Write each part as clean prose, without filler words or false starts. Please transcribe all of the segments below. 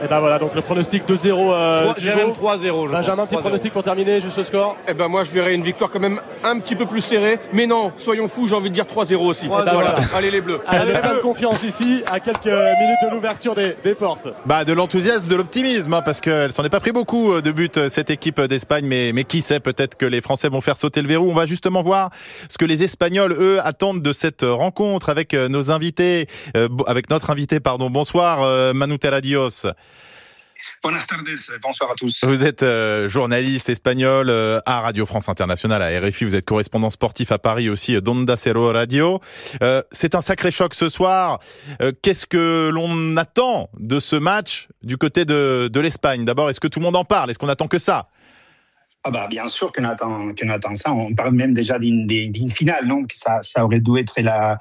Et ben voilà, donc le pronostic 2-0. J'ai même 3-0. Benjamin, petit pronostic pour terminer, juste le score. Eh ben moi je verrai une victoire quand même un petit peu plus serrée. Mais non, soyons fous, j'ai envie de dire 3-0 aussi. Voilà. Allez les Bleus. Allez, plein de confiance ici, à quelques minutes de l'ouverture des portes. De l'enthousiasme, de l'optimisme, parce qu'elle s'en est pas pris beaucoup de buts, cette équipe d'Espagne. Mais qui sait, peut-être que les Français vont faire sauter le verrou. On va justement voir ce que les Espagnols, eux, attendent de cette rencontre avec nos invités, avec notre invité, pardon. Bonsoir, Manu Terradios. Buenas tardes, bonsoir à tous. Vous êtes journaliste espagnol à Radio France Internationale, à RFI. Vous êtes correspondant sportif à Paris aussi, d'Onda Cero Radio. C'est un sacré choc ce soir. Qu'est-ce que l'on attend de ce match du côté de l'Espagne? D'abord, est-ce que tout le monde en parle? Est-ce qu'on attend que ça? Bien sûr qu'on attend ça. On parle même déjà d'une finale, non? Ça aurait dû être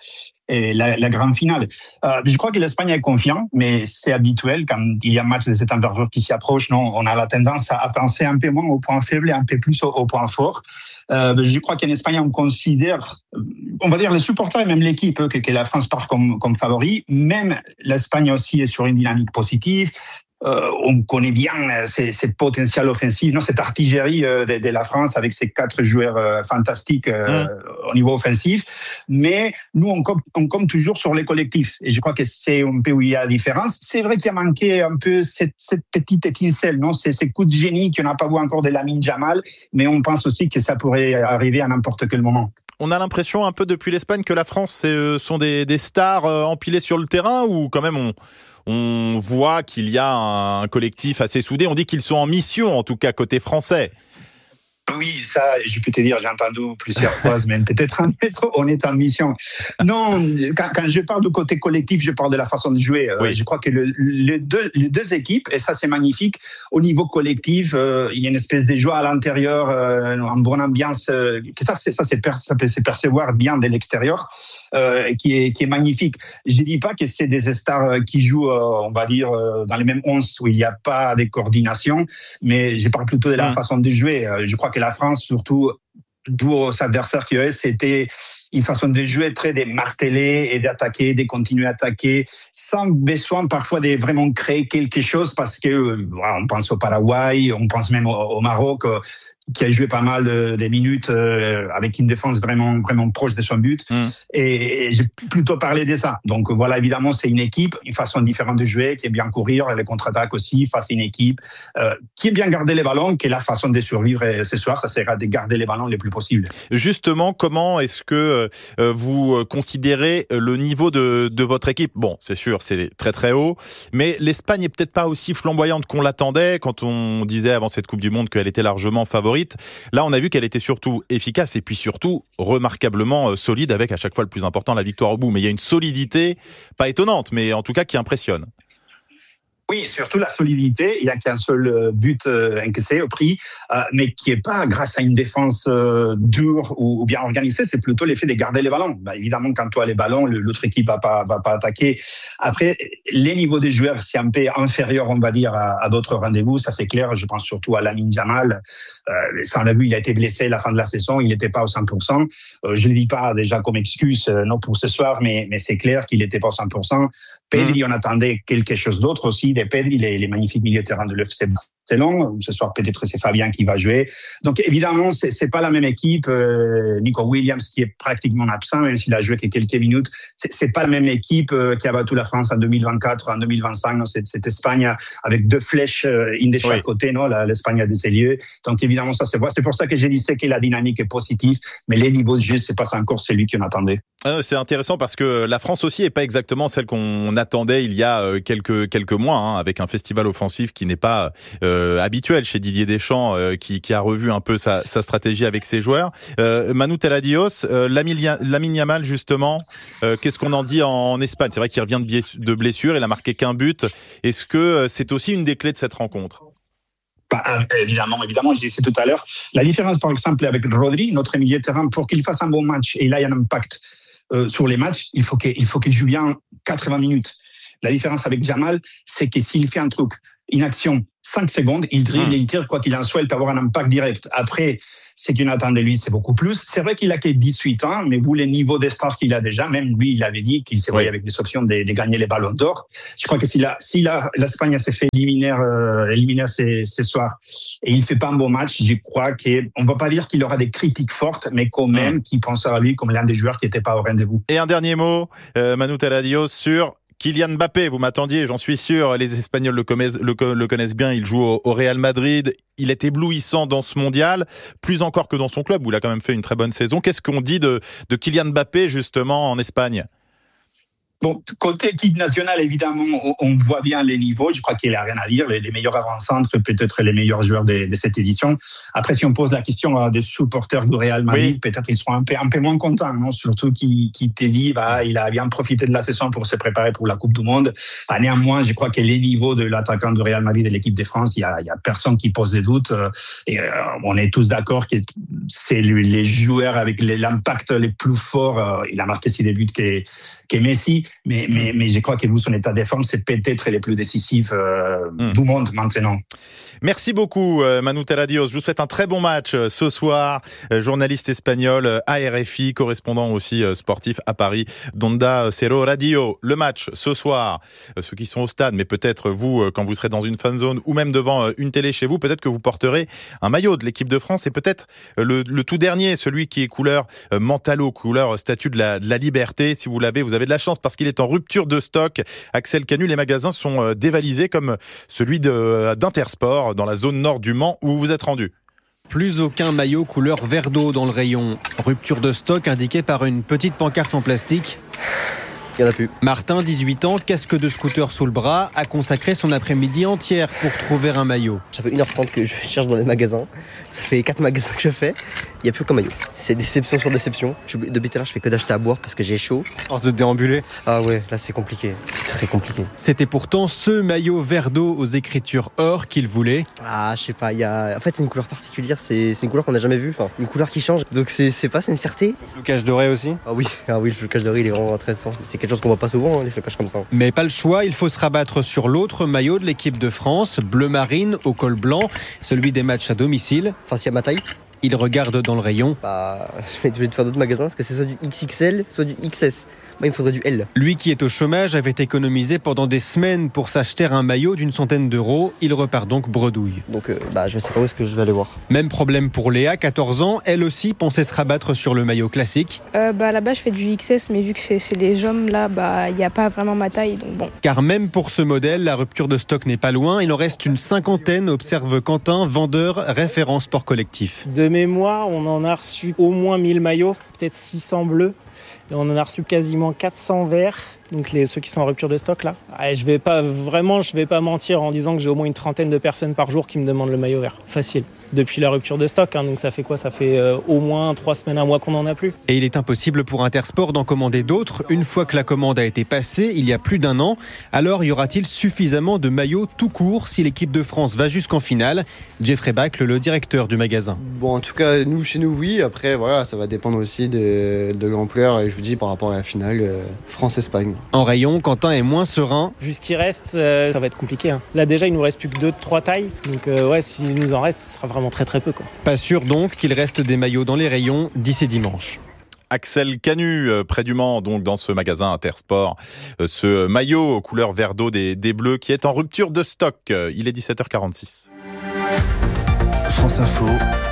la grande finale. Je crois que l'Espagne est confiant, mais c'est habituel quand il y a un match de cette envergure qui s'y approche. Non, on a la tendance à penser un peu moins au point faible et un peu plus au point fort. Je crois qu'en Espagne, on considère, on va dire les supporters et même l'équipe, que la France part comme favori. Même l'Espagne aussi est sur une dynamique positive. On connaît bien cette potentiel offensif, cette artillerie de la France avec ses 4 joueurs fantastiques au niveau offensif. Mais nous, on compte toujours sur les collectifs. Et je crois que c'est un peu où il y a la différence. C'est vrai qu'il a manqué un peu cette petite étincelle, non? Ces coups de génie qu'on n'a pas vu encore de Lamine Yamal. Mais on pense aussi que ça pourrait arriver à n'importe quel moment. On a l'impression un peu depuis l'Espagne que la France sont des stars empilées sur le terrain, ou quand même on voit qu'il y a un collectif assez soudé. On dit qu'ils sont en mission, en tout cas côté français. Oui, ça, je peux te dire, j'ai entendu plusieurs fois, même peut-être un peu, on est en mission. Non, quand je parle du côté collectif, je parle de la façon de jouer. Oui. Je crois que les deux équipes, et ça c'est magnifique, au niveau collectif, il y a une espèce de joie à l'intérieur, une bonne ambiance, que ça peut se percevoir bien de l'extérieur, qui est magnifique. Je dis pas que c'est des stars qui jouent, on va dire, dans les mêmes 11 où il n'y a pas de coordination, mais je parle plutôt de la façon de jouer. Je crois que la France, surtout, d'où aux adversaires qu'il y avait, c'était une façon de jouer très de marteler et d'attaquer, de continuer à attaquer, sans besoin parfois de vraiment créer quelque chose, parce que on pense au Paraguay, on pense même au Maroc, qui a joué pas mal de minutes avec une défense vraiment, vraiment proche de son but. Et j'ai plutôt parlé de ça. Donc voilà, évidemment, c'est une équipe, une façon différente de jouer, qui est bien courir, les contre-attaques aussi, face à une équipe qui est bien garder les ballons, qui est la façon de survivre ce soir, ça sera de garder les ballons le plus possible. Justement, comment est-ce que vous considérez le niveau de votre équipe? Bon, c'est sûr, c'est très très haut, mais l'Espagne est peut-être pas aussi flamboyante qu'on l'attendait quand on disait avant cette Coupe du Monde qu'elle était largement favorite. Là, on a vu qu'elle était surtout efficace et puis surtout remarquablement solide, avec à chaque fois le plus important, la victoire au bout. Mais il y a une solidité, pas étonnante, mais en tout cas qui impressionne. Oui, surtout la solidité. Il n'y a qu'un seul but encaissé au prix, mais qui n'est pas grâce à une défense dure ou bien organisée. C'est plutôt l'effet de garder les ballons. Évidemment, quand tu as les ballons, l'autre équipe va pas attaquer. Après, les niveaux des joueurs, c'est un peu inférieur, on va dire, à d'autres rendez-vous. Ça, c'est clair. Je pense surtout à Lamine Yamal. Ça, on l'a vu, il a été blessé à la fin de la saison. Il n'était pas au 100%. Je ne le dis pas déjà comme excuse, non pour ce soir, mais c'est clair qu'il n'était pas au 100%. Pedri, on attendait quelque chose d'autre aussi. Pedri, les magnifiques milieux de terrain de l'FC Barcelone. Ce soir, peut-être c'est Fabien qui va jouer. Donc, évidemment, c'est pas la même équipe. Nico Williams, qui est pratiquement absent, même s'il a joué que quelques minutes. C'est pas la même équipe qui a battu la France en 2024, en 2025. Non, cette Espagne avec 2 flèches, une de chaque côté, non? L'Espagne a des lieux. Donc, évidemment, ça se voit. C'est pour ça que j'ai dit que la dynamique est positive, mais les niveaux de jeu, c'est pas encore celui qu'on attendait. C'est intéressant parce que la France aussi est pas exactement celle qu'on attendait il y a quelques mois, avec un festival offensif qui n'est pas habituel chez Didier Deschamps, qui a revu un peu sa stratégie avec ses joueurs. Manu Terradios, Lamine Yamal justement, qu'est-ce qu'on en dit en Espagne? C'est vrai qu'il revient de blessure, il a marqué qu'un but. Est-ce que c'est aussi une des clés de cette rencontre? Évidemment, je disais tout à l'heure, la différence par exemple avec Rodri, notre milieu de terrain, pour qu'il fasse un bon match, et là il y a un impact sur les matchs, il faut qu'il joue bien 80 minutes. La différence avec Yamal, c'est que s'il fait un truc, une action 5 secondes, il dribble, il tire, quoi qu'il en soit, il peut avoir un impact direct. Après, ce qu'on attend de lui, c'est beaucoup plus. C'est vrai qu'il a que 18 ans, mais vous, les niveaux d'estaf qu'il a déjà, même lui, il avait dit qu'il s'est voyé avec des options de gagner les ballons d'or. Je crois que si l'Espagne s'est fait éliminer ce soir et il fait pas un bon match, je crois qu'on va pas dire qu'il aura des critiques fortes, mais quand même qu'il pensera à lui comme l'un des joueurs qui n'était pas au rendez-vous. Et un dernier mot, Manu Terradios, sur Kylian Mbappé. Vous m'attendiez, j'en suis sûr, les Espagnols le connaissent bien, il joue au Real Madrid, il est éblouissant dans ce mondial, plus encore que dans son club où il a quand même fait une très bonne saison. Qu'est-ce qu'on dit de Kylian Mbappé justement en Espagne ? Bon, côté équipe nationale, évidemment, on voit bien les niveaux. Je crois qu'il n'y a rien à dire. Les meilleurs avant-centres, peut-être les meilleurs joueurs de cette édition. Après, si on pose la question à des supporters du Real Madrid, peut-être ils seront un peu moins contents, non? Surtout qui te dit, il a bien profité de la saison pour se préparer pour la Coupe du Monde. Néanmoins, je crois que les niveaux de l'attaquant du Real Madrid et de l'équipe de France, il y a personne qui pose des doutes. Et on est tous d'accord que c'est les joueurs avec l'impact les plus forts. Il a marqué 6 buts que Messi. Mais je crois que vous, son état de forme, c'est peut-être les plus décisifs du monde maintenant. Merci beaucoup Manu Terradios. Je vous souhaite un très bon match ce soir. Journaliste espagnol à RFI, correspondant aussi sportif à Paris, d'Onda Cero Radio. Le match ce soir, ceux qui sont au stade, mais peut-être vous, quand vous serez dans une fan zone ou même devant une télé chez vous, peut-être que vous porterez un maillot de l'équipe de France et peut-être le tout dernier, celui qui est couleur Mentalo, couleur statue de la liberté. Si vous l'avez, vous avez de la chance parce qu'il est en rupture de stock. Axel Canu, les magasins sont dévalisés comme celui d'Intersport dans la zone nord du Mans où vous vous êtes rendu. Plus aucun maillot couleur vert d'eau dans le rayon. Rupture de stock indiquée par une petite pancarte en plastique. Il n'y en a plus. Martin, 18 ans, casque de scooter sous le bras, a consacré son après-midi entière pour trouver un maillot. Ça fait 1h30 que je cherche dans les magasins. Ça fait 4 magasins que je fais. Il n'y a plus aucun maillot. C'est déception sur déception. Depuis tout à l'heure, je fais que d'acheter à boire parce que j'ai chaud. Force de déambuler. Ah ouais, là c'est compliqué. C'est très compliqué. C'était pourtant ce maillot vert d'eau aux écritures or qu'il voulait. Ah, je sais pas. En fait, c'est une couleur particulière. C'est une couleur qu'on n'a jamais vue. Enfin, une couleur qui change. Donc c'est une fierté. Le flocage doré aussi. Ah oui, le flocage doré, il est vraiment intéressant. C'est quelque chose qu'on voit pas souvent, les flocages comme ça. Mais pas le choix. Il faut se rabattre sur l'autre maillot de l'équipe de France, bleu marine au col blanc, celui des matchs à domicile. Enfin, s'il y a ma taille. Il regarde dans le rayon. Je vais te faire d'autres magasins parce que c'est soit du XXL, soit du XS. Moi, il me faudrait du L. Lui qui est au chômage avait économisé pendant des semaines pour s'acheter un maillot d'une centaine d'euros. Il repart donc bredouille. Donc je sais pas où est-ce que je vais aller voir. Même problème pour Léa, 14 ans. Elle aussi pensait se rabattre sur le maillot classique. Là-bas, je fais du XS, mais vu que c'est chez les hommes, là, il n'y a pas vraiment ma taille, donc bon. Car même pour ce modèle, la rupture de stock n'est pas loin. Il en reste une cinquantaine, observe Quentin, vendeur, référent sport collectif. De mémoire, on en a reçu au moins 1000 maillots, peut-être 600 bleus. Et on en a reçu quasiment 400 verts, donc ceux qui sont en rupture de stock là. Je vais pas mentir en disant que j'ai au moins une trentaine de personnes par jour qui me demandent le maillot vert. Facile. Depuis la rupture de stock, donc ça fait quoi ? Ça fait au moins 3 semaines, un mois qu'on n'en a plus. Et il est impossible pour Intersport d'en commander d'autres. Une fois que la commande a été passée, il y a plus d'1 an, alors y aura-t-il suffisamment de maillots tout court si l'équipe de France va jusqu'en finale ? Jeffrey Bacle, le directeur du magasin. Bon, en tout cas, chez nous, oui. Après, voilà, ça va dépendre aussi de l'ampleur, et je vous dis, par rapport à la finale, France-Espagne. En rayon, Quentin est moins serein. Vu ce qui reste, ça va être compliqué. Là, déjà, il nous reste plus que 2-3 tailles. Donc, s'il nous en reste, ce sera vraiment très très peu, quoi. Pas sûr donc qu'il reste des maillots dans les rayons d'ici dimanche. Axel Canu, près du Mans, donc dans ce magasin Intersport. Ce maillot couleur vert d'eau des Bleus qui est en rupture de stock. Il est 17h46. France Info,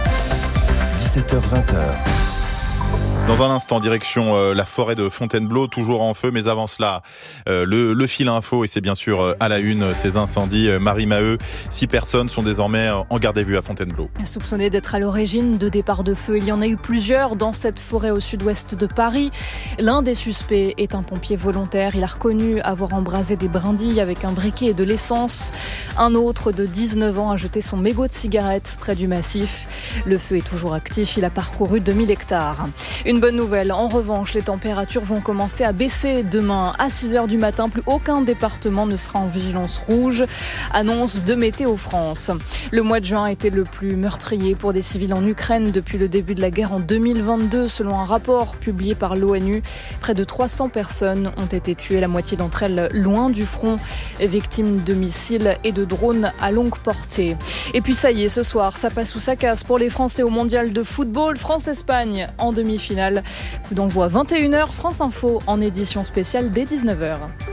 17h-20h. Dans un instant, direction la forêt de Fontainebleau, toujours en feu, mais avant cela, le fil info, et c'est bien sûr à la une, ces incendies. Marie Maheu, 6 personnes sont désormais en garde à vue à Fontainebleau. Soupçonnées d'être à l'origine de départs de feu, il y en a eu plusieurs dans cette forêt au sud-ouest de Paris. L'un des suspects est un pompier volontaire. Il a reconnu avoir embrasé des brindilles avec un briquet et de l'essence. Un autre de 19 ans a jeté son mégot de cigarette près du massif. Le feu est toujours actif, il a parcouru 2000 hectares. Une Une bonne nouvelle, en revanche, les températures vont commencer à baisser demain à 6h du matin. Plus aucun département ne sera en vigilance rouge. Annonce de Météo France. Le mois de juin a été le plus meurtrier pour des civils en Ukraine depuis le début de la guerre en 2022. Selon un rapport publié par l'ONU, près de 300 personnes ont été tuées, la moitié d'entre elles loin du front, victimes de missiles et de drones à longue portée. Et puis ça y est, ce soir, ça passe ou ça casse pour les Français au mondial de football. France-Espagne en demi-finale. Coup d'envoi 21h, France Info en édition spéciale dès 19h.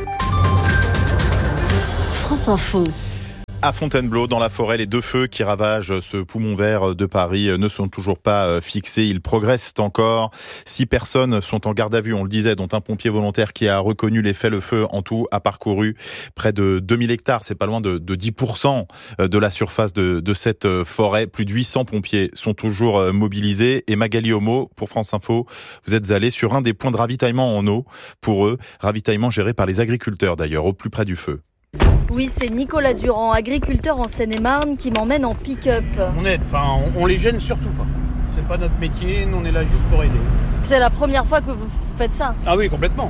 France Info. À Fontainebleau, dans la forêt, les 2 feux qui ravagent ce poumon vert de Paris ne sont toujours pas fixés. Ils progressent encore. 6 personnes sont en garde à vue, on le disait, dont un pompier volontaire qui a reconnu les faits. Le feu, en tout, a parcouru près de 2000 hectares. C'est pas loin de 10% de la surface de cette forêt. Plus de 800 pompiers sont toujours mobilisés. Et Magali Homo, pour France Info, vous êtes allé sur un des points de ravitaillement en eau. Pour eux, ravitaillement géré par les agriculteurs d'ailleurs, au plus près du feu. Oui, c'est Nicolas Durand, agriculteur en Seine-et-Marne, qui m'emmène en pick-up. On les gêne surtout pas. C'est pas notre métier, nous on est là juste pour aider. C'est la première fois que vous faites ça? Ah oui, complètement.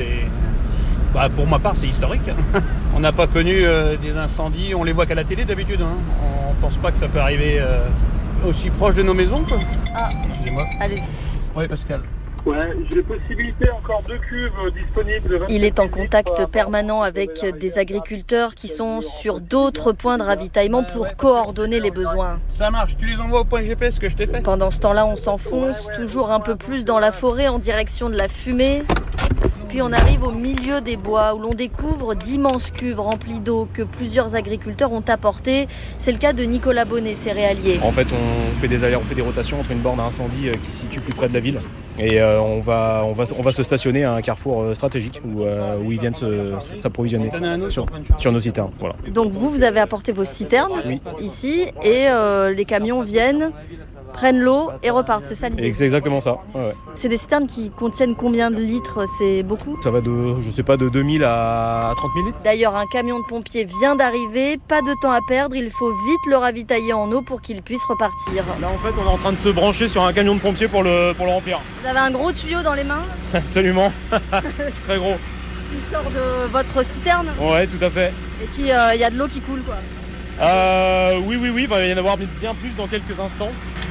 Pour ma part, c'est historique. On n'a pas connu des incendies, on les voit qu'à la télé d'habitude. On pense pas que ça peut arriver aussi proche de nos maisons, quoi. Ah, excusez-moi. Allez-y. Oui, Pascal. Ouais, j'ai les possibilités, encore 2 cuves disponibles. Il est en contact permanent avec des agriculteurs qui sont sur d'autres points de ravitaillement pour coordonner les besoins. Ça marche, tu les envoies au point GPS que je t'ai fait. Pendant ce temps-là, on s'enfonce toujours un peu plus dans la forêt en direction de la fumée. Puis on arrive au milieu des bois où l'on découvre d'immenses cuves remplies d'eau que plusieurs agriculteurs ont apportées. C'est le cas de Nicolas Bonnet, céréalier. En fait, on fait des rotations entre une borne à incendie qui se situe plus près de la ville et on va se stationner à un carrefour stratégique où ils viennent s'approvisionner sur nos citernes. Voilà. Donc vous avez apporté vos citernes ici et les camions viennent, prennent l'eau et repartent, c'est ça l'idée? C'est exactement ça. Ouais. C'est des citernes qui contiennent combien de litres? C'est beaucoup? Ça va de 2000 à 30 000 litres. D'ailleurs, un camion de pompiers vient d'arriver, pas de temps à perdre, il faut vite le ravitailler en eau pour qu'il puisse repartir. Là en fait, on est en train de se brancher sur un camion de pompiers pour le remplir. Vous avez un gros tuyau dans les mains? Absolument, très gros. Qui sort de votre citerne? Ouais, tout à fait. Et il y a de l'eau qui coule quoi? Oui, il va y en avoir bien plus dans quelques instants.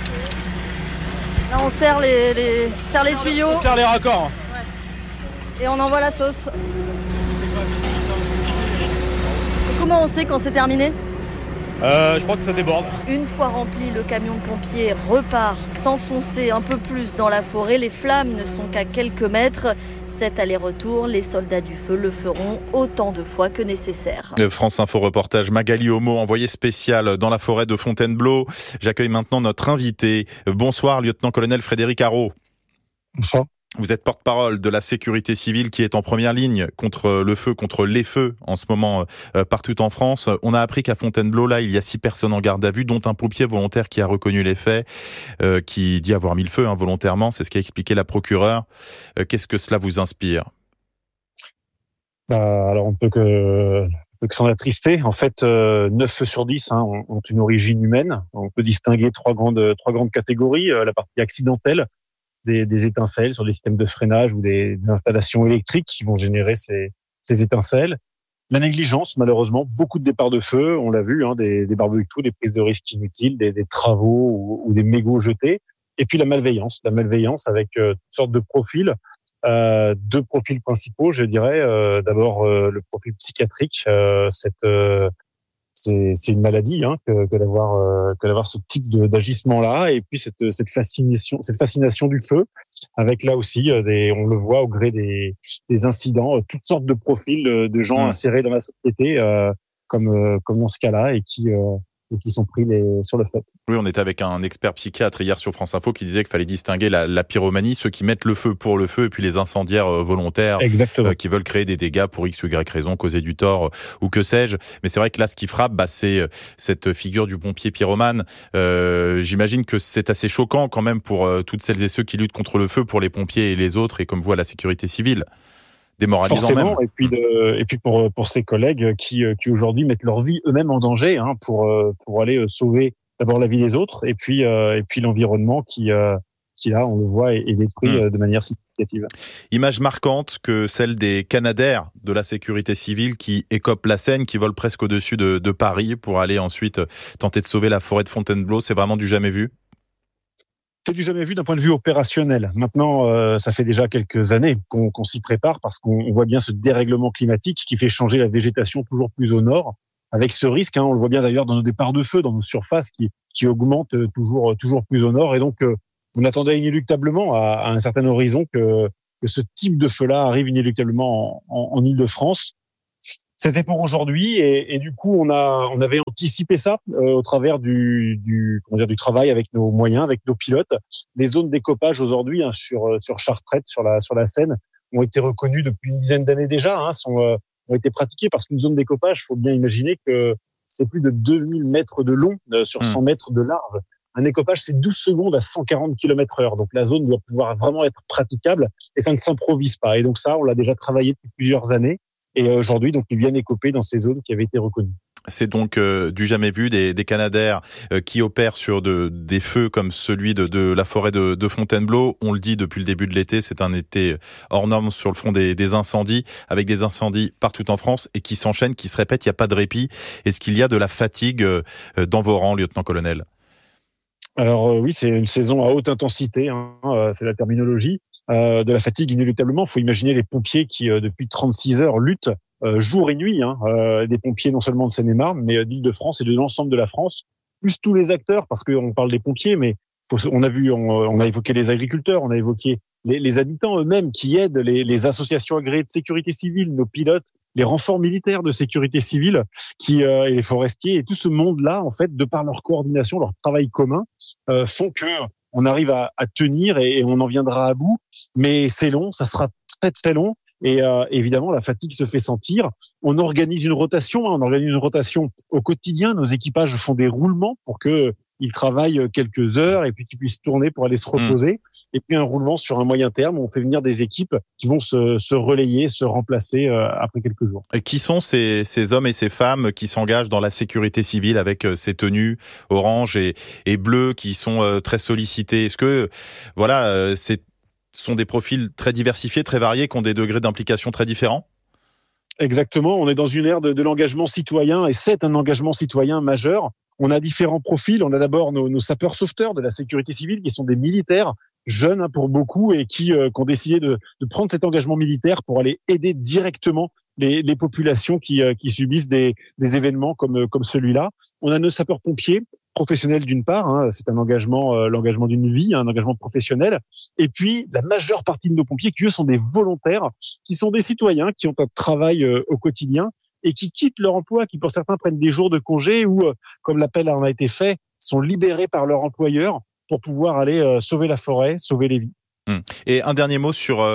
Là on serre les tuyaux. On serre les raccords. Ouais. Et on envoie la sauce. Et comment on sait quand c'est terminé? Je crois que ça déborde. Une fois rempli, le camion de pompiers repart s'enfoncer un peu plus dans la forêt. Les flammes ne sont qu'à quelques mètres. Cet aller-retour, les soldats du feu le feront autant de fois que nécessaire. France Info reportage Magali Homo, envoyée spéciale dans la forêt de Fontainebleau. J'accueille maintenant notre invité. Bonsoir, lieutenant-colonel Frédéric Arrault. Bonsoir. Vous êtes porte-parole de la sécurité civile qui est en première ligne contre le feu, contre les feux en ce moment partout en France. On a appris qu'à Fontainebleau, là, il y a 6 personnes en garde à vue, dont un pompier volontaire qui a reconnu les faits, qui dit avoir mis le feu volontairement. C'est ce qu'a expliqué la procureure. Qu'est-ce que cela vous inspire? Alors, on peut que s'en attrister. En fait, 9 feux sur 10 ont une origine humaine. On peut distinguer trois grandes catégories. La partie accidentelle, des étincelles sur des systèmes de freinage ou des installations électriques qui vont générer ces étincelles. La négligence, malheureusement, beaucoup de départs de feu, on l'a vu, des barbecues, des prises de risques inutiles, des travaux ou des mégots jetés. Et puis la malveillance avec toutes sortes de profils. 2 profils principaux, je dirais. D'abord, le profil psychiatrique. C'est une maladie que d'avoir ce type d'agissement-là, et puis cette fascination du feu, avec là aussi on le voit au gré des incidents, toutes sortes de profils de gens insérés dans la société, comme dans ce cas-là, et qui sont pris sur le fait. Oui, on était avec un expert psychiatre hier sur France Info qui disait qu'il fallait distinguer la pyromanie, ceux qui mettent le feu pour le feu, et puis les incendiaires volontaires qui veulent créer des dégâts pour X ou Y raison, causer du tort ou que sais-je. Mais c'est vrai que là, ce qui frappe, c'est cette figure du pompier pyromane. J'imagine que c'est assez choquant quand même pour toutes celles et ceux qui luttent contre le feu, pour les pompiers et les autres, et comme vous à la sécurité civile. Démoralisant. Forcément, même. Et puis pour ces collègues qui aujourd'hui mettent leur vie eux-mêmes en danger pour aller sauver d'abord la vie des autres, et puis l'environnement qui qui là, on le voit, est détruit de manière significative. Image marquante que celle des Canadair de la sécurité civile qui écopent la Seine, qui volent presque au-dessus de Paris pour aller ensuite tenter de sauver la forêt de Fontainebleau. C'est vraiment du jamais vu? C'est du jamais vu d'un point de vue opérationnel. Maintenant, ça fait déjà quelques années qu'on s'y prépare parce qu'on voit bien ce dérèglement climatique qui fait changer la végétation toujours plus au nord. Avec ce risque, on le voit bien d'ailleurs dans nos départs de feu, dans nos surfaces qui augmentent toujours plus au nord. Et donc, on attendait inéluctablement à un certain horizon que ce type de feu-là arrive inéluctablement en Île-de-France. C'était pour aujourd'hui et du coup, on avait anticipé ça au travers du travail avec nos moyens, avec nos pilotes. Les zones d'écopage aujourd'hui sur Chartrette, sur la Seine, ont été reconnues depuis une dizaine d'années déjà, ont été pratiquées parce qu'une zone d'écopage, il faut bien imaginer que c'est plus de 2000 mètres de long sur 100 mètres de large. Un écopage, c'est 12 secondes à 140 km/h. Donc la zone doit pouvoir vraiment être praticable et ça ne s'improvise pas. Et donc ça, on l'a déjà travaillé depuis plusieurs années. Et aujourd'hui, donc, ils viennent écoper dans ces zones qui avaient été reconnues. C'est donc du jamais vu, des Canadair qui opèrent sur des feux comme celui de la forêt de Fontainebleau. On le dit depuis le début de l'été, c'est un été hors norme sur le front des incendies, avec des incendies partout en France et qui s'enchaînent, qui se répètent, il n'y a pas de répit. Est-ce qu'il y a de la fatigue dans vos rangs, lieutenant-colonel? Alors oui, c'est une saison à haute intensité, c'est la terminologie. De la fatigue inéluctablement. Il faut imaginer les pompiers qui, depuis 36 heures, luttent jour et nuit. Des pompiers non seulement de Seine-et-Marne, mais d'Île-de-France et de l'ensemble de la France, plus tous les acteurs, parce qu'on parle des pompiers, mais on a évoqué les agriculteurs, on a évoqué les habitants eux-mêmes qui aident les associations agréées de sécurité civile, nos pilotes, les renforts militaires de sécurité civile, et les forestiers, et tout ce monde-là, en fait, de par leur coordination, leur travail commun, font que on arrive à tenir et on en viendra à bout. Mais c'est long, ça sera très très long. Et évidemment, la fatigue se fait sentir. On organise une rotation, au quotidien. Nos équipages font des roulements pour qu'ils travaillent quelques heures et puis qu'ils puissent tourner pour aller se reposer. Et puis un roulement sur un moyen terme, on fait venir des équipes qui vont se relayer, se remplacer après quelques jours. Et qui sont ces hommes et ces femmes qui s'engagent dans la sécurité civile avec ces tenues orange et bleues qui sont très sollicitées? Est-ce que sont des profils très diversifiés, très variés, qui ont des degrés d'implication très différents? Exactement, on est dans une ère de l'engagement citoyen et c'est un engagement citoyen majeur. On a différents profils. On a d'abord nos sapeurs-sauveteurs de la sécurité civile qui sont des militaires jeunes pour beaucoup et qui ont décidé de prendre cet engagement militaire pour aller aider directement les populations qui subissent des événements comme celui-là. On a nos sapeurs-pompiers professionnels d'une part, c'est un engagement, l'engagement d'une vie, un engagement professionnel. Et puis la majeure partie de nos pompiers qui eux sont des volontaires, qui sont des citoyens qui ont un travail au quotidien et qui quittent leur emploi, qui pour certains prennent des jours de congé ou, comme l'appel en a été fait, sont libérés par leur employeur pour pouvoir aller sauver la forêt, sauver les vies. Et un dernier mot sur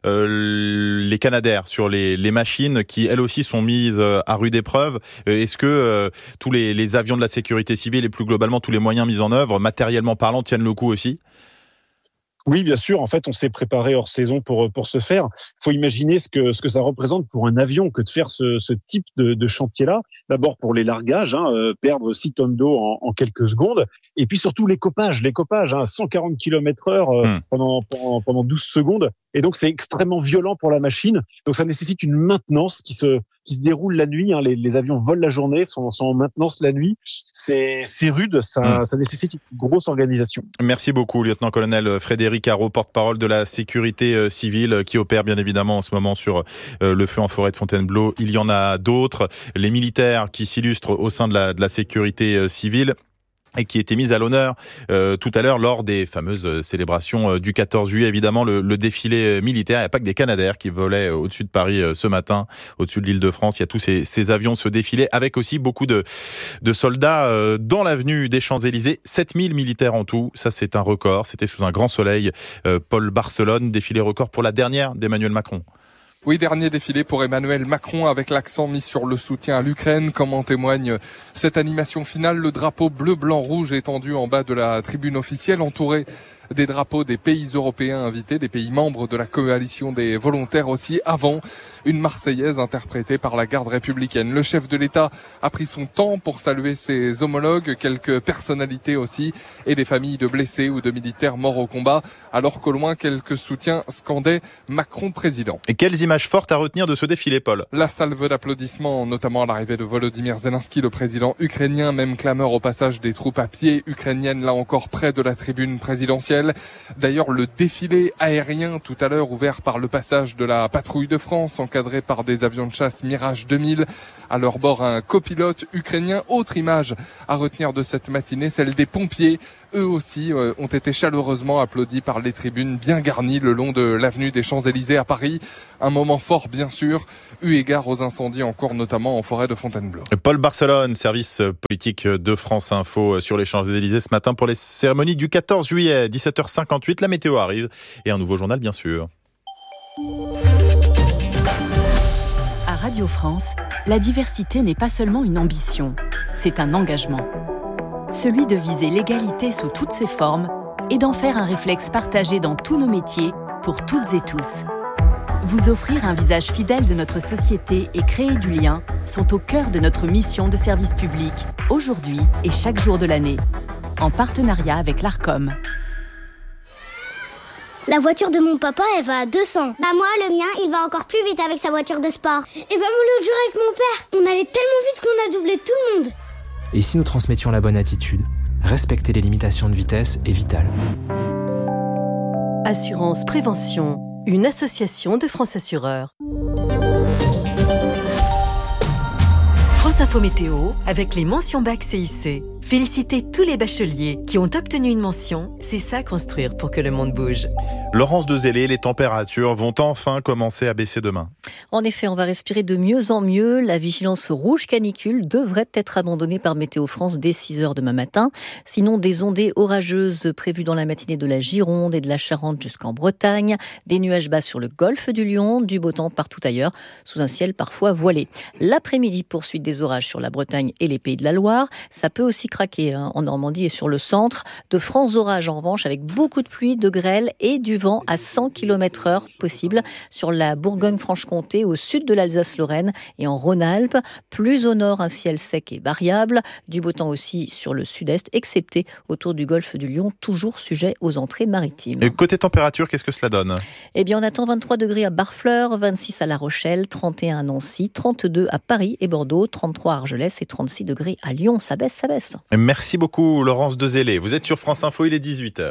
les Canadair, sur les machines qui elles aussi sont mises à rude épreuve. Est-ce que tous les avions de la sécurité civile et plus globalement tous les moyens mis en œuvre, matériellement parlant, tiennent le coup aussi ? Oui, bien sûr. En fait, on s'est préparé hors saison pour ce faire. Il faut imaginer ce que ça représente pour un avion que de faire ce type de chantier-là. D'abord pour les largages, perdre 6 tonnes d'eau en quelques secondes. Et puis surtout l'écopage, 140 km/h pendant 12 secondes. Et donc, c'est extrêmement violent pour la machine. Donc, ça nécessite une maintenance qui se déroule la nuit. Les avions volent la journée, sont en maintenance la nuit. C'est rude, ça nécessite une grosse organisation. Merci beaucoup, lieutenant-colonel Frédéric Haro, porte-parole de la sécurité civile qui opère bien évidemment en ce moment sur le feu en forêt de Fontainebleau. Il y en a d'autres. Les militaires qui s'illustrent au sein de la sécurité civile et qui était mise à l'honneur tout à l'heure lors des fameuses célébrations du 14 juillet. Évidemment, le défilé militaire, il n'y a pas que des Canadair qui volaient au-dessus de Paris ce matin, au-dessus de l'Île-de-France. Il y a tous ces avions, ce défilé, avec aussi beaucoup de soldats dans l'avenue des Champs-Élysées. 7000 militaires en tout, ça c'est un record. C'était sous un grand soleil. Paul Barcelone, défilé record pour la dernière d'Emmanuel Macron. Oui, dernier défilé pour Emmanuel Macron avec l'accent mis sur le soutien à l'Ukraine, comme en témoigne cette animation finale. Le drapeau bleu, blanc, rouge étendu en bas de la tribune officielle, entouré des drapeaux des pays européens invités, des pays membres de la coalition des volontaires aussi, avant une Marseillaise interprétée par la garde républicaine. Le chef de l'État a pris son temps pour saluer ses homologues, quelques personnalités aussi, et des familles de blessés ou de militaires morts au combat, alors qu'au loin, quelques soutiens scandaient Macron président. Et quelles images fortes à retenir de ce défilé, Paul? La salve d'applaudissements, notamment à l'arrivée de Volodymyr Zelensky, le président ukrainien, même clameur au passage des troupes à pied ukrainiennes, là encore près de la tribune présidentielle. D'ailleurs, le défilé aérien tout à l'heure, ouvert par le passage de la patrouille de France, encadré par des avions de chasse Mirage 2000. À leur bord, un copilote ukrainien. Autre image à retenir de cette matinée, celle des pompiers. Eux aussi ont été chaleureusement applaudis par les tribunes bien garnies le long de l'avenue des Champs-Élysées à Paris. Un moment fort, bien sûr, eu égard aux incendies en cours, notamment en forêt de Fontainebleau. Paul Barcelone, service politique de France Info sur les Champs-Élysées ce matin pour les cérémonies du 14 juillet, 17h58. La météo arrive et un nouveau journal, bien sûr. À Radio France, la diversité n'est pas seulement une ambition, c'est un engagement. Celui de viser l'égalité sous toutes ses formes et d'en faire un réflexe partagé dans tous nos métiers, pour toutes et tous. Vous offrir un visage fidèle de notre société et créer du lien sont au cœur de notre mission de service public, aujourd'hui et chaque jour de l'année, en partenariat avec l'ARCOM. La voiture de mon papa, elle va à 200. Bah moi, le mien, il va encore plus vite avec sa voiture de sport. Et bah moi, l'autre jour avec mon père, on allait tellement vite qu'on a doublé tout le monde. Et si nous transmettions la bonne attitude, respecter les limitations de vitesse est vital. Assurance Prévention, une association de France Assureurs. France Info Météo, avec les mentions bac CIC. Félicitez tous les bacheliers qui ont obtenu une mention. C'est ça construire pour que le monde bouge. Laurence Dezellé, les températures vont enfin commencer à baisser demain. En effet, on va respirer de mieux en mieux. La vigilance rouge canicule devrait être abandonnée par Météo France dès 6h demain matin. Sinon, des ondées orageuses prévues dans la matinée de la Gironde et de la Charente jusqu'en Bretagne. Des nuages bas sur le golfe du Lion, du beau temps partout ailleurs, sous un ciel parfois voilé. L'après-midi, poursuite des orages sur la Bretagne et les Pays de la Loire. Ça peut aussi craquer en Normandie et sur le centre. De francs orages en revanche, avec beaucoup de pluie, de grêle et du vent à 100 km/h possible sur la Bourgogne-Franche-Comté, au sud de l'Alsace-Lorraine et en Rhône-Alpes. Plus au nord, un ciel sec et variable. Du beau temps aussi sur le sud-est, excepté autour du golfe du Lion, toujours sujet aux entrées maritimes. Et côté température, qu'est-ce que cela donne ? Eh bien, on attend 23 degrés à Barfleur, 26 à La Rochelle, 31 à Nancy, 32 à Paris et Bordeaux, 33 à Argelès et 36 degrés à Lyon. Ça baisse, ça baisse. Merci beaucoup, Laurence Dezellé. Vous êtes sur France Info, il est 18h.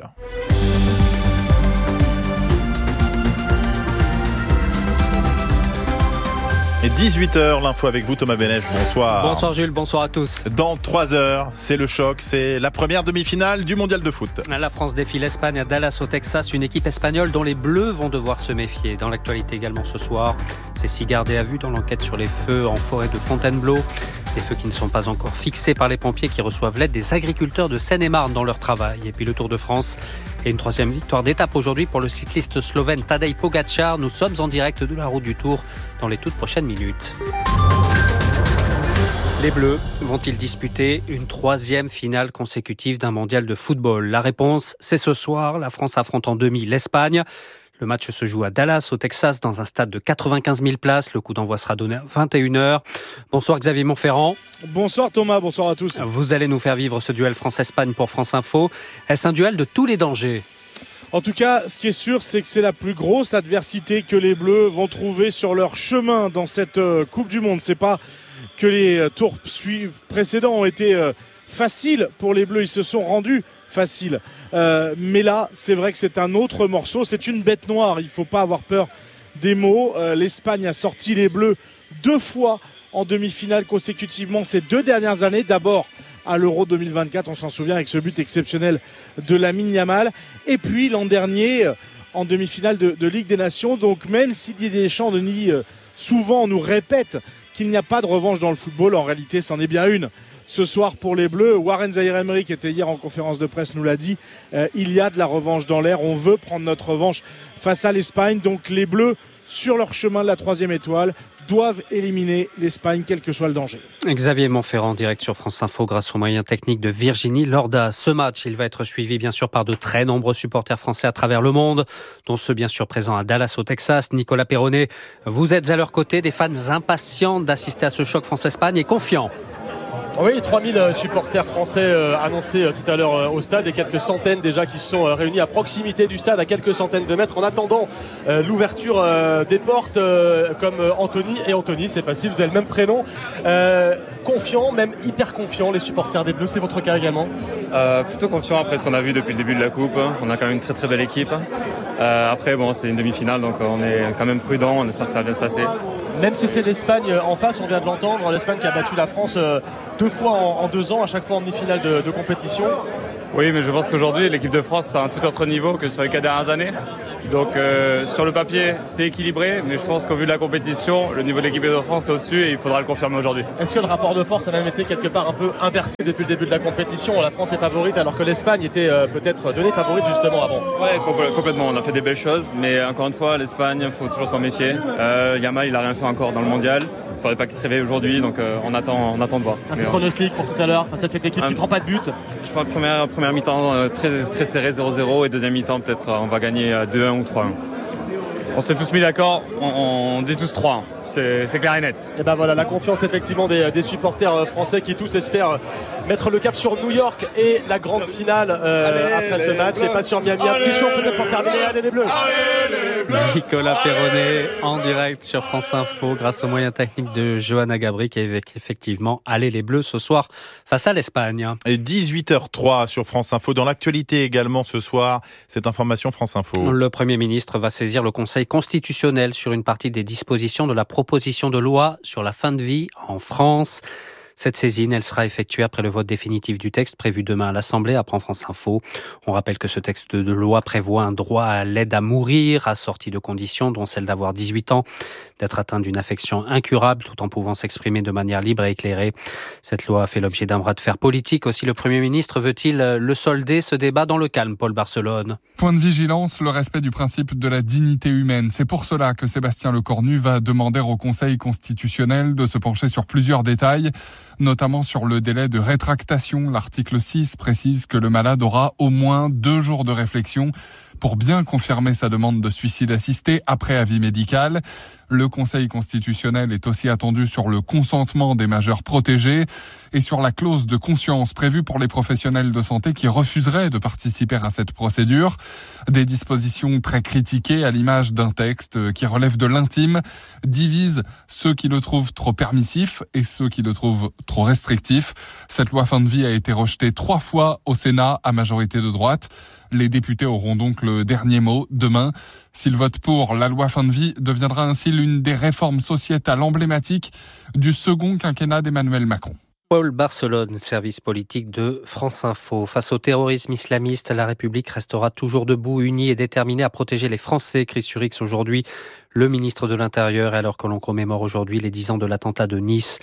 Et 18h, l'info avec vous, Thomas Benech. Bonsoir. Bonsoir Jules, bonsoir à tous. Dans 3 heures, c'est le choc, c'est la première demi-finale du mondial de foot. La France défie l'Espagne à Dallas au Texas, une équipe espagnole dont les Bleus vont devoir se méfier. Dans l'actualité également ce soir, c'est 6 gardés à vue dans l'enquête sur les feux en forêt de Fontainebleau. Des feux qui ne sont pas encore fixés par les pompiers qui reçoivent l'aide des agriculteurs de Seine-et-Marne dans leur travail. Et puis le Tour de France et une 3e victoire d'étape aujourd'hui pour le cycliste slovène Tadej Pogačar. Nous sommes en direct de la route du Tour dans les toutes prochaines minutes. Les Bleus vont-ils disputer une 3e finale consécutive d'un mondial de football ? La réponse, c'est ce soir. La France affronte en demi l'Espagne. Le match se joue à Dallas, au Texas, dans un stade de 95 000 places. Le coup d'envoi sera donné à 21h. Bonsoir Xavier Montferrand. Bonsoir Thomas, bonsoir à tous. Vous allez nous faire vivre ce duel France-Espagne pour France Info. Est-ce un duel de tous les dangers ? En tout cas, ce qui est sûr, c'est que c'est la plus grosse adversité que les Bleus vont trouver sur leur chemin dans cette Coupe du Monde. C'est pas que les tours précédents ont été faciles pour les Bleus, ils se sont rendus faciles. Mais là, c'est vrai que c'est un autre morceau, c'est une bête noire, il ne faut pas avoir peur des mots. L'Espagne a sorti les Bleus 2 fois en demi-finale consécutivement ces 2 dernières années. D'abord à l'Euro 2024, on s'en souvient avec ce but exceptionnel de Lamine Yamal. Et puis l'an dernier, en demi-finale de Ligue des Nations. Donc même si Didier Deschamps souvent nous répète qu'il n'y a pas de revanche dans le football, en réalité c'en est bien une. Ce soir pour les Bleus, Warren Zaïre-Emery qui était hier en conférence de presse nous l'a dit, il y a de la revanche dans l'air, on veut prendre notre revanche face à l'Espagne. Donc les Bleus sur leur chemin de la 3e étoile, doivent éliminer l'Espagne, quel que soit le danger. Xavier Montferrand, direct sur France Info, grâce aux moyens techniques de Virginie Lorda. Ce match, il va être suivi bien sûr par de très nombreux supporters français à travers le monde, dont ceux bien sûr présents à Dallas au Texas. Nicolas Perronnet, vous êtes à leur côté, des fans impatients d'assister à ce choc France-Espagne et confiants. Oui, 3000 supporters français annoncés tout à l'heure au stade et quelques centaines déjà qui se sont réunis à proximité du stade à quelques centaines de mètres en attendant l'ouverture des portes comme Anthony. Et Anthony, c'est facile, vous avez le même prénom. Confiant, même hyper confiant, les supporters des Bleus, c'est votre cas également? Plutôt confiant après ce qu'on a vu depuis le début de la Coupe. On a quand même une très très belle équipe. Après, bon, c'est une demi-finale, donc on est quand même prudent, on espère que ça va bien se passer. Même si c'est l'Espagne en face, on vient de l'entendre, l'Espagne qui a battu la France 2 fois en 2 ans, à chaque fois en demi-finale de compétition. Oui, mais je pense qu'aujourd'hui, l'équipe de France a un tout autre niveau que sur les 4 dernières années. Donc sur le papier, c'est équilibré, mais je pense qu'au vu de la compétition, le niveau de l'équipe de France est au-dessus et il faudra le confirmer aujourd'hui. Est-ce que le rapport de force a même été quelque part un peu inversé depuis le début de la compétition? La France est favorite alors que l'Espagne était peut-être donnée favorite justement avant. Ouais, complètement. On a fait des belles choses, mais encore une fois, l'Espagne, il faut toujours s'en méfier. Yamal, il n'a rien fait encore dans le mondial. Il ne faudrait pas qu'il se réveille aujourd'hui, donc on attend de voir. Un petit pronostic pour tout à l'heure face à cette équipe qui ne prend pas de but? Je pense que première mi-temps très serré, 0-0, et deuxième mi-temps peut-être on va gagner 2-1 ou 3-1. On s'est tous mis d'accord, on dit tous 3. C'est clair et net. Et ben voilà, la confiance effectivement des supporters français qui tous espèrent mettre le cap sur New York et la grande finale après ce match. Et pas sur Miami. Un petit show peut-être pour terminer. Allez les Bleus! Nicolas Perronnet en direct sur France Info grâce aux moyens techniques de Johanna Gabri qui avec effectivement allez les Bleus ce soir face à l'Espagne. Et 18h03 sur France Info. Dans l'actualité également ce soir, cette information France Info. Le Premier ministre va saisir le Conseil constitutionnel sur une partie des dispositions de la proposition de loi sur la fin de vie en France. Cette saisine, elle sera effectuée après le vote définitif du texte prévu demain à l'Assemblée, apprend France Info. On rappelle que ce texte de loi prévoit un droit à l'aide à mourir, assorti de conditions, dont celle d'avoir 18 ans, d'être atteint d'une affection incurable, tout en pouvant s'exprimer de manière libre et éclairée. Cette loi a fait l'objet d'un bras de fer politique. Aussi, le Premier ministre veut-il le solder, ce débat dans le calme, Paul Barcelone? Point de vigilance, le respect du principe de la dignité humaine. C'est pour cela que Sébastien Lecornu va demander au Conseil constitutionnel de se pencher sur plusieurs détails, notamment sur le délai de rétractation. L'article 6 précise que le malade aura au moins 2 jours de réflexion pour bien confirmer sa demande de suicide assisté après avis médical. Le Conseil constitutionnel est aussi attendu sur le consentement des majeurs protégés et sur la clause de conscience prévue pour les professionnels de santé qui refuseraient de participer à cette procédure. Des dispositions très critiquées à l'image d'un texte qui relève de l'intime, divisent ceux qui le trouvent trop permissif et ceux qui le trouvent trop restrictif. Cette loi fin de vie a été rejetée 3 fois au Sénat à majorité de droite. Les députés auront donc le dernier mot demain. S'ils votent pour, la loi fin de vie deviendra ainsi l'une des réformes sociétales emblématiques du second quinquennat d'Emmanuel Macron. Paul Barcelone, service politique de France Info. Face au terrorisme islamiste, la République restera toujours debout, unie et déterminée à protéger les Français, écrit sur X aujourd'hui le ministre de l'Intérieur, alors que l'on commémore aujourd'hui les 10 ans de l'attentat de Nice.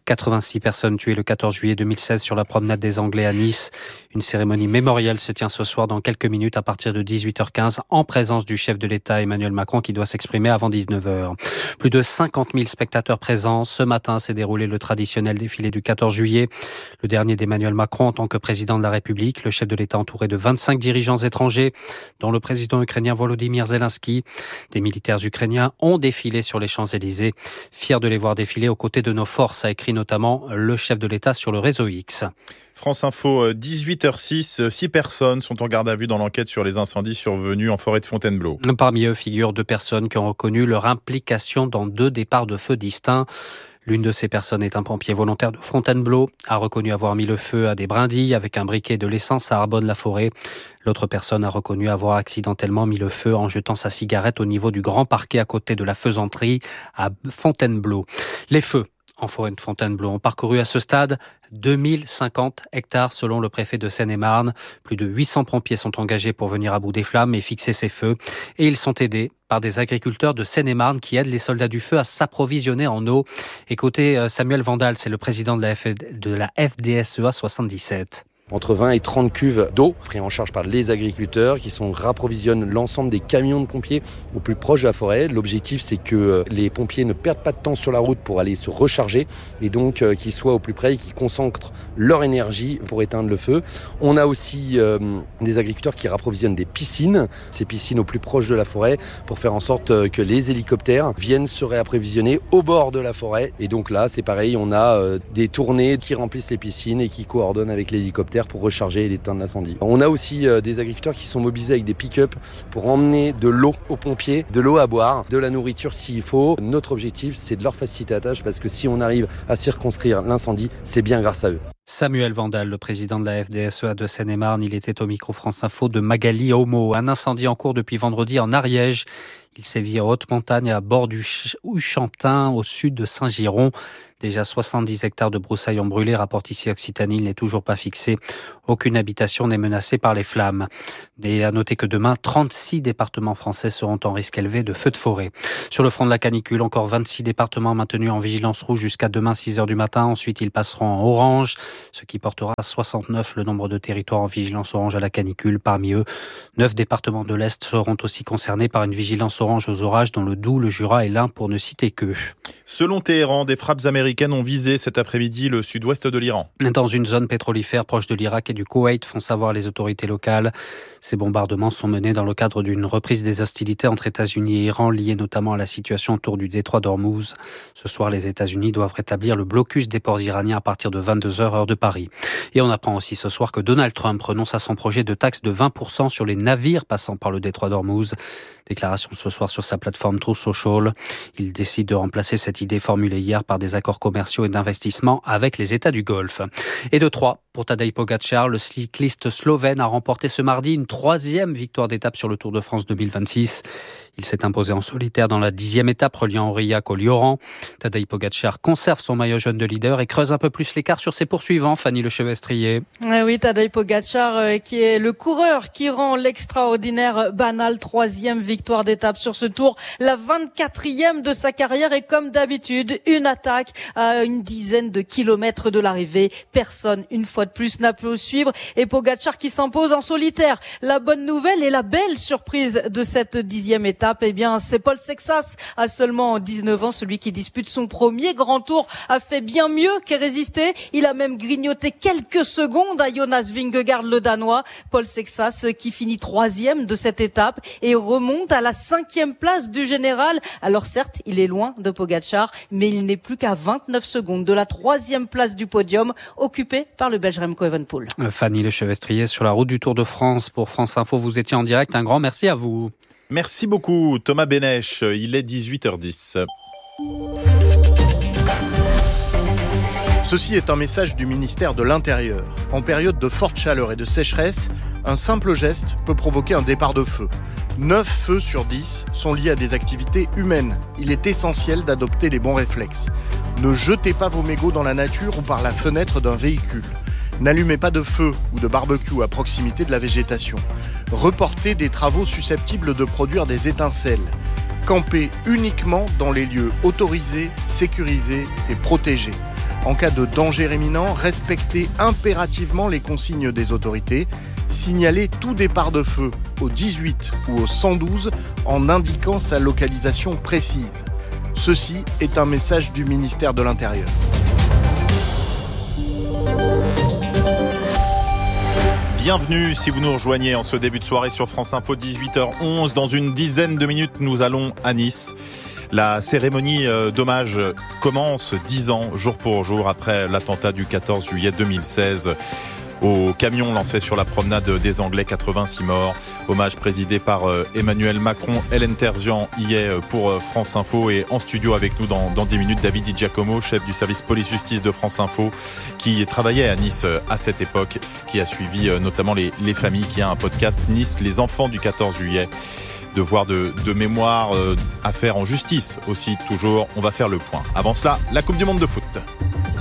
86 personnes tuées le 14 juillet 2016 sur la promenade des Anglais à Nice. Une cérémonie mémorielle se tient ce soir dans quelques minutes à partir de 18h15 en présence du chef de l'État Emmanuel Macron qui doit s'exprimer avant 19h. Plus de 50 000 spectateurs présents. Ce matin s'est déroulé le traditionnel défilé du 14 juillet. Le dernier d'Emmanuel Macron en tant que président de la République. Le chef de l'État entouré de 25 dirigeants étrangers, dont le président ukrainien Volodymyr Zelensky. Des militaires ukrainiens ont défilé sur les Champs-Élysées. Fiers de les voir défiler aux côtés de nos forces, a écrit notamment le chef de l'État sur le réseau X. France Info, 18h06, 6 personnes sont en garde à vue dans l'enquête sur les incendies survenus en forêt de Fontainebleau. Parmi eux figurent 2 personnes qui ont reconnu leur implication dans 2 départs de feu distincts. L'une de ces personnes est un pompier volontaire de Fontainebleau, a reconnu avoir mis le feu à des brindilles avec un briquet de l'essence à Arbonne-la-Forêt. L'autre personne a reconnu avoir accidentellement mis le feu en jetant sa cigarette au niveau du grand parquet à côté de la faisanderie à Fontainebleau. Les feux en forêt de Fontainebleau ont parcouru à ce stade 2050 hectares selon le préfet de Seine-et-Marne. Plus de 800 pompiers sont engagés pour venir à bout des flammes et fixer ces feux. Et ils sont aidés par des agriculteurs de Seine-et-Marne qui aident les soldats du feu à s'approvisionner en eau. Écoutez Samuel Vandal, c'est le président de la FDSEA 77. Entre 20 et 30 cuves d'eau pris en charge par les agriculteurs qui rapprovisionnent l'ensemble des camions de pompiers au plus proche de la forêt. L'objectif, c'est que les pompiers ne perdent pas de temps sur la route pour aller se recharger et donc qu'ils soient au plus près et qu'ils concentrent leur énergie pour éteindre le feu. On a aussi des agriculteurs qui rapprovisionnent des piscines, ces piscines au plus proche de la forêt pour faire en sorte que les hélicoptères viennent se réapprovisionner au bord de la forêt. Et donc là, c'est pareil, on a des tournées qui remplissent les piscines et qui coordonnent avec l'hélicoptère pour recharger et éteindre l'incendie. On a aussi des agriculteurs qui sont mobilisés avec des pick-up pour emmener de l'eau aux pompiers, de l'eau à boire, de la nourriture s'il faut. Notre objectif, c'est de leur faciliter la tâche parce que si on arrive à circonscrire l'incendie, c'est bien grâce à eux. Samuel Vandal, le président de la FDSEA de Seine-et-Marne, il était au micro France Info de Magali Homo. Un incendie en cours depuis vendredi en Ariège. Il sévit en haute montagne à bord du Huchantin, au sud de Saint-Giron. Déjà 70 hectares de broussailles ont brûlé, rapporte ici Occitanie, il n'est toujours pas fixé. Aucune habitation n'est menacée par les flammes. Et à noter que demain, 36 départements français seront en risque élevé de feux de forêt. Sur le front de la canicule, encore 26 départements maintenus en vigilance rouge jusqu'à demain 6h du matin. Ensuite, ils passeront en orange, ce qui portera à 69 le nombre de territoires en vigilance orange à la canicule. Parmi eux, 9 départements de l'Est seront aussi concernés par une vigilance orange aux orages, dont le Doubs, le Jura et l'Ain, pour ne citer qu'eux. Selon Téhéran, des frappes américaines ont visé cet après-midi le sud-ouest de l'Iran. Dans une zone pétrolifère proche de l'Irak et du Koweït, font savoir les autorités locales. Ces bombardements sont menés dans le cadre d'une reprise des hostilités entre États-Unis et Iran, liées notamment à la situation autour du détroit d'Ormuz. Ce soir, les États-Unis doivent rétablir le blocus des ports iraniens à partir de 22h heure de Paris. Et on apprend aussi ce soir que Donald Trump renonce à son projet de taxe de 20% sur les navires passant par le détroit d'Ormuz. Déclaration ce soir sur sa plateforme Truth Social. Il décide de remplacer cette idée formulée hier par des accords commerciaux et d'investissement avec les États du Golfe. Et de 3, pour Tadej Pogačar, le cycliste slovène a remporté ce mardi une 3e victoire d'étape sur le Tour de France 2026. Il s'est imposé en solitaire dans la 10e étape reliant Aurillac au Lioran. Tadej Pogačar conserve son maillot jaune de leader et creuse un peu plus l'écart sur ses poursuivants. Fanny Lechevestrier. Oui, Tadej Pogačar qui est le coureur qui rend l'extraordinaire banal. 3e victoire d'étape sur ce Tour, la 24e de sa carrière et comme d'habitude, une attaque à une dizaine de kilomètres de l'arrivée. Personne, une fois de plus, n'a pu suivre et Pogačar qui s'impose en solitaire. La bonne nouvelle et la belle surprise de cette 10e étape, eh bien, c'est Paul Sexas, à seulement 19 ans, celui qui dispute son premier grand tour, a fait bien mieux que résister. Il a même grignoté quelques secondes à Jonas Vingegaard, le Danois. Paul Sexas qui finit 3e de cette étape et remonte à la 5e place du général. Alors certes, il est loin de Pogačar, mais il n'est plus qu'à 29 secondes de la 3e place du podium, occupée par le Belge Remco Evenepoel. Fanny Lechevestrier sur la route du Tour de France pour France Info. Vous étiez en direct. Un grand merci à vous. Merci beaucoup Thomas Bénèche, il est 18h10. Ceci est un message du ministère de l'Intérieur. En période de forte chaleur et de sécheresse, un simple geste peut provoquer un départ de feu. 9 feux sur 10 sont liés à des activités humaines. Il est essentiel d'adopter les bons réflexes. Ne jetez pas vos mégots dans la nature ou par la fenêtre d'un véhicule. N'allumez pas de feu ou de barbecue à proximité de la végétation. Reportez des travaux susceptibles de produire des étincelles. Campez uniquement dans les lieux autorisés, sécurisés et protégés. En cas de danger imminent, respectez impérativement les consignes des autorités. Signalez tout départ de feu au 18 ou au 112 en indiquant sa localisation précise. Ceci est un message du ministère de l'Intérieur. Bienvenue si vous nous rejoignez en ce début de soirée sur France Info, 18h11. Dans une dizaine de minutes, nous allons à Nice. La cérémonie d'hommage commence 10 ans, jour pour jour, après l'attentat du 14 juillet 2016. Au camion lancé sur la promenade des Anglais, 86 morts. Hommage présidé par Emmanuel Macron. Hélène Terzian y est pour France Info et en studio avec nous dans 10 minutes, David Di Giacomo, chef du service police-justice de France Info, qui travaillait à Nice à cette époque, qui a suivi notamment les familles, qui a un podcast Nice, les enfants du 14 juillet. Devoir de mémoire à faire en justice aussi, toujours. On va faire le point. Avant cela, la Coupe du Monde de foot.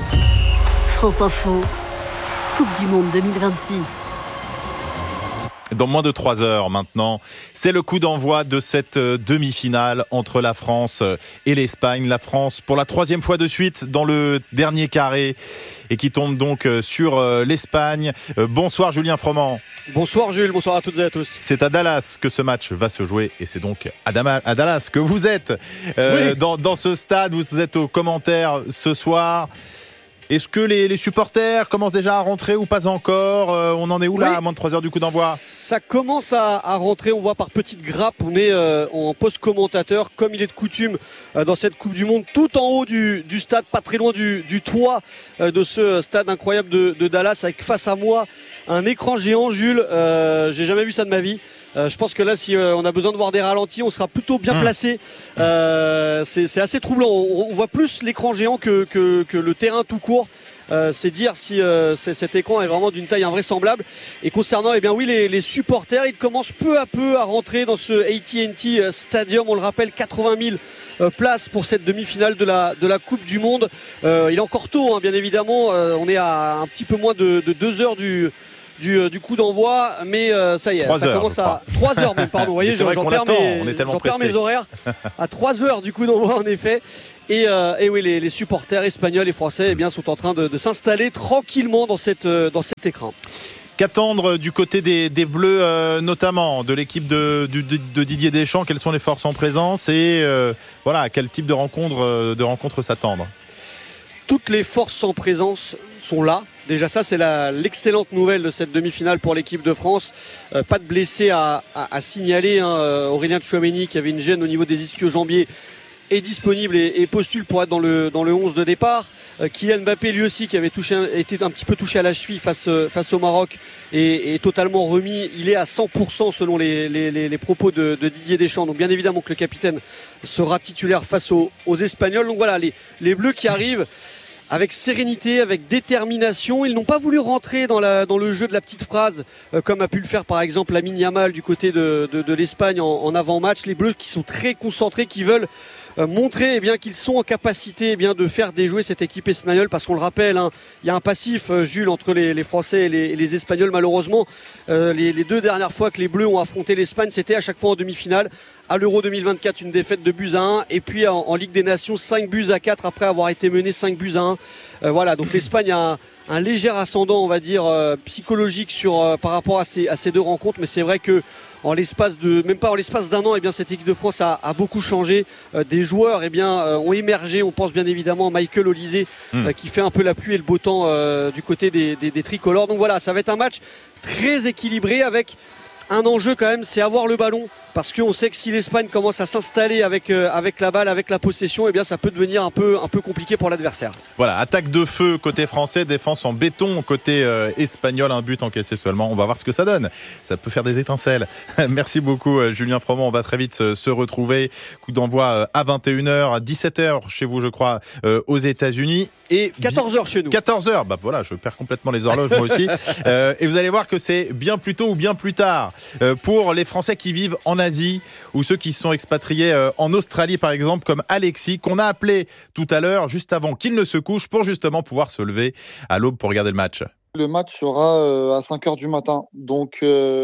France Info. Coupe du Monde 2026. Dans moins de 3 heures maintenant, c'est le coup d'envoi de cette demi-finale entre la France et l'Espagne. La France pour la 3e fois de suite dans le dernier carré et qui tombe donc sur l'Espagne. Bonsoir Julien Froment. Bonsoir Jules, bonsoir à toutes et à tous. C'est à Dallas que ce match va se jouer et c'est donc à Dallas que vous êtes oui. dans ce stade. Vous êtes aux commentaires ce soir. Est-ce que les supporters commencent déjà à rentrer ou pas encore ? On en est où là, à moins de 3 heures du coup d'envoi ? Ça commence à rentrer, on voit par petites grappes. On est en post-commentateur, comme il est de coutume dans cette Coupe du Monde, tout en haut du stade, pas très loin du toit de ce stade incroyable de Dallas, avec face à moi un écran géant, Jules. J'ai jamais vu ça de ma vie. Je pense que là, si on a besoin de voir des ralentis, on sera plutôt bien placé. C'est assez troublant. On voit plus l'écran géant que le terrain tout court. C'est dire si cet écran est vraiment d'une taille invraisemblable. Et concernant, oui, les supporters, ils commencent peu à peu à rentrer dans ce AT&T Stadium. On le rappelle, 80 000 places pour cette demi-finale de la Coupe du Monde. Il est encore tôt, hein, bien évidemment. On est à un petit peu moins de 2 heures du coup d'envoi, mais ça y est, ça commence à 3 heures même, pardon. Vous voyez, j'en perds mes horaires à 3 heures du coup d'envoi en effet. Et oui, les supporters espagnols et français sont en train de s'installer tranquillement dans cet écran. Qu'attendre du côté des Bleus, notamment de l'équipe de Didier Deschamps? Quelles sont les forces en présence et à quel type de rencontre s'attendre? Toutes les forces en présence sont là. Déjà ça, c'est l'excellente nouvelle de cette demi-finale pour l'équipe de France. Pas de blessés à signaler. Aurélien Tchouaméni, qui avait une gêne au niveau des ischio-jambiers, est disponible et postule pour être dans le 11 de départ. Kylian Mbappé, lui aussi, qui avait été un petit peu touché à la cheville face au Maroc, est totalement remis. Il est à 100% selon les propos de Didier Deschamps. Donc bien évidemment que le capitaine sera titulaire face aux Espagnols. Donc voilà, les Bleus qui arrivent avec sérénité, avec détermination. Ils n'ont pas voulu rentrer dans le jeu de la petite phrase, comme a pu le faire par exemple Lamine Yamal du côté de l'Espagne en avant-match. Les Bleus qui sont très concentrés, qui veulent montrer qu'ils sont en capacité de faire déjouer cette équipe espagnole, parce qu'on le rappelle, il y a un passif, Jules, entre les Français et les Espagnols. Malheureusement, les 2 dernières fois que les Bleus ont affronté l'Espagne, c'était à chaque fois en demi-finale. À l'Euro 2024, une défaite de buts à 1, et puis en Ligue des Nations, 5 buts à 4 après avoir été mené 5 buts à 1. Voilà, donc l'Espagne a un léger ascendant, on va dire, psychologique par rapport à ces 2 rencontres, mais c'est vrai que même pas en l'espace d'un an, cette équipe de France a beaucoup changé. Des joueurs ont émergé. On pense bien évidemment à Michael Olise, qui fait un peu la pluie et le beau temps du côté des tricolores. Donc voilà, ça va être un match très équilibré avec un enjeu quand même, c'est avoir le ballon. Parce qu'on sait que si l'Espagne commence à s'installer avec la balle, avec la possession, ça peut devenir un peu compliqué pour l'adversaire. Voilà, attaque de feu côté français, défense en béton côté espagnol, un but encaissé seulement. On va voir ce que ça donne. Ça peut faire des étincelles. Merci beaucoup Julien Froment. On va très vite se retrouver. Coup d'envoi à 21h, 17h chez vous je crois, aux États-Unis. Et 14h chez nous. 14h, voilà, je perds complètement les horloges moi aussi. Et vous allez voir que c'est bien plus tôt ou bien plus tard pour les Français qui vivent en Asie, ou ceux qui sont expatriés en Australie par exemple, comme Alexis, qu'on a appelé tout à l'heure juste avant qu'il ne se couche, pour justement pouvoir se lever à l'aube pour regarder le match. Le match sera à 5h du matin, donc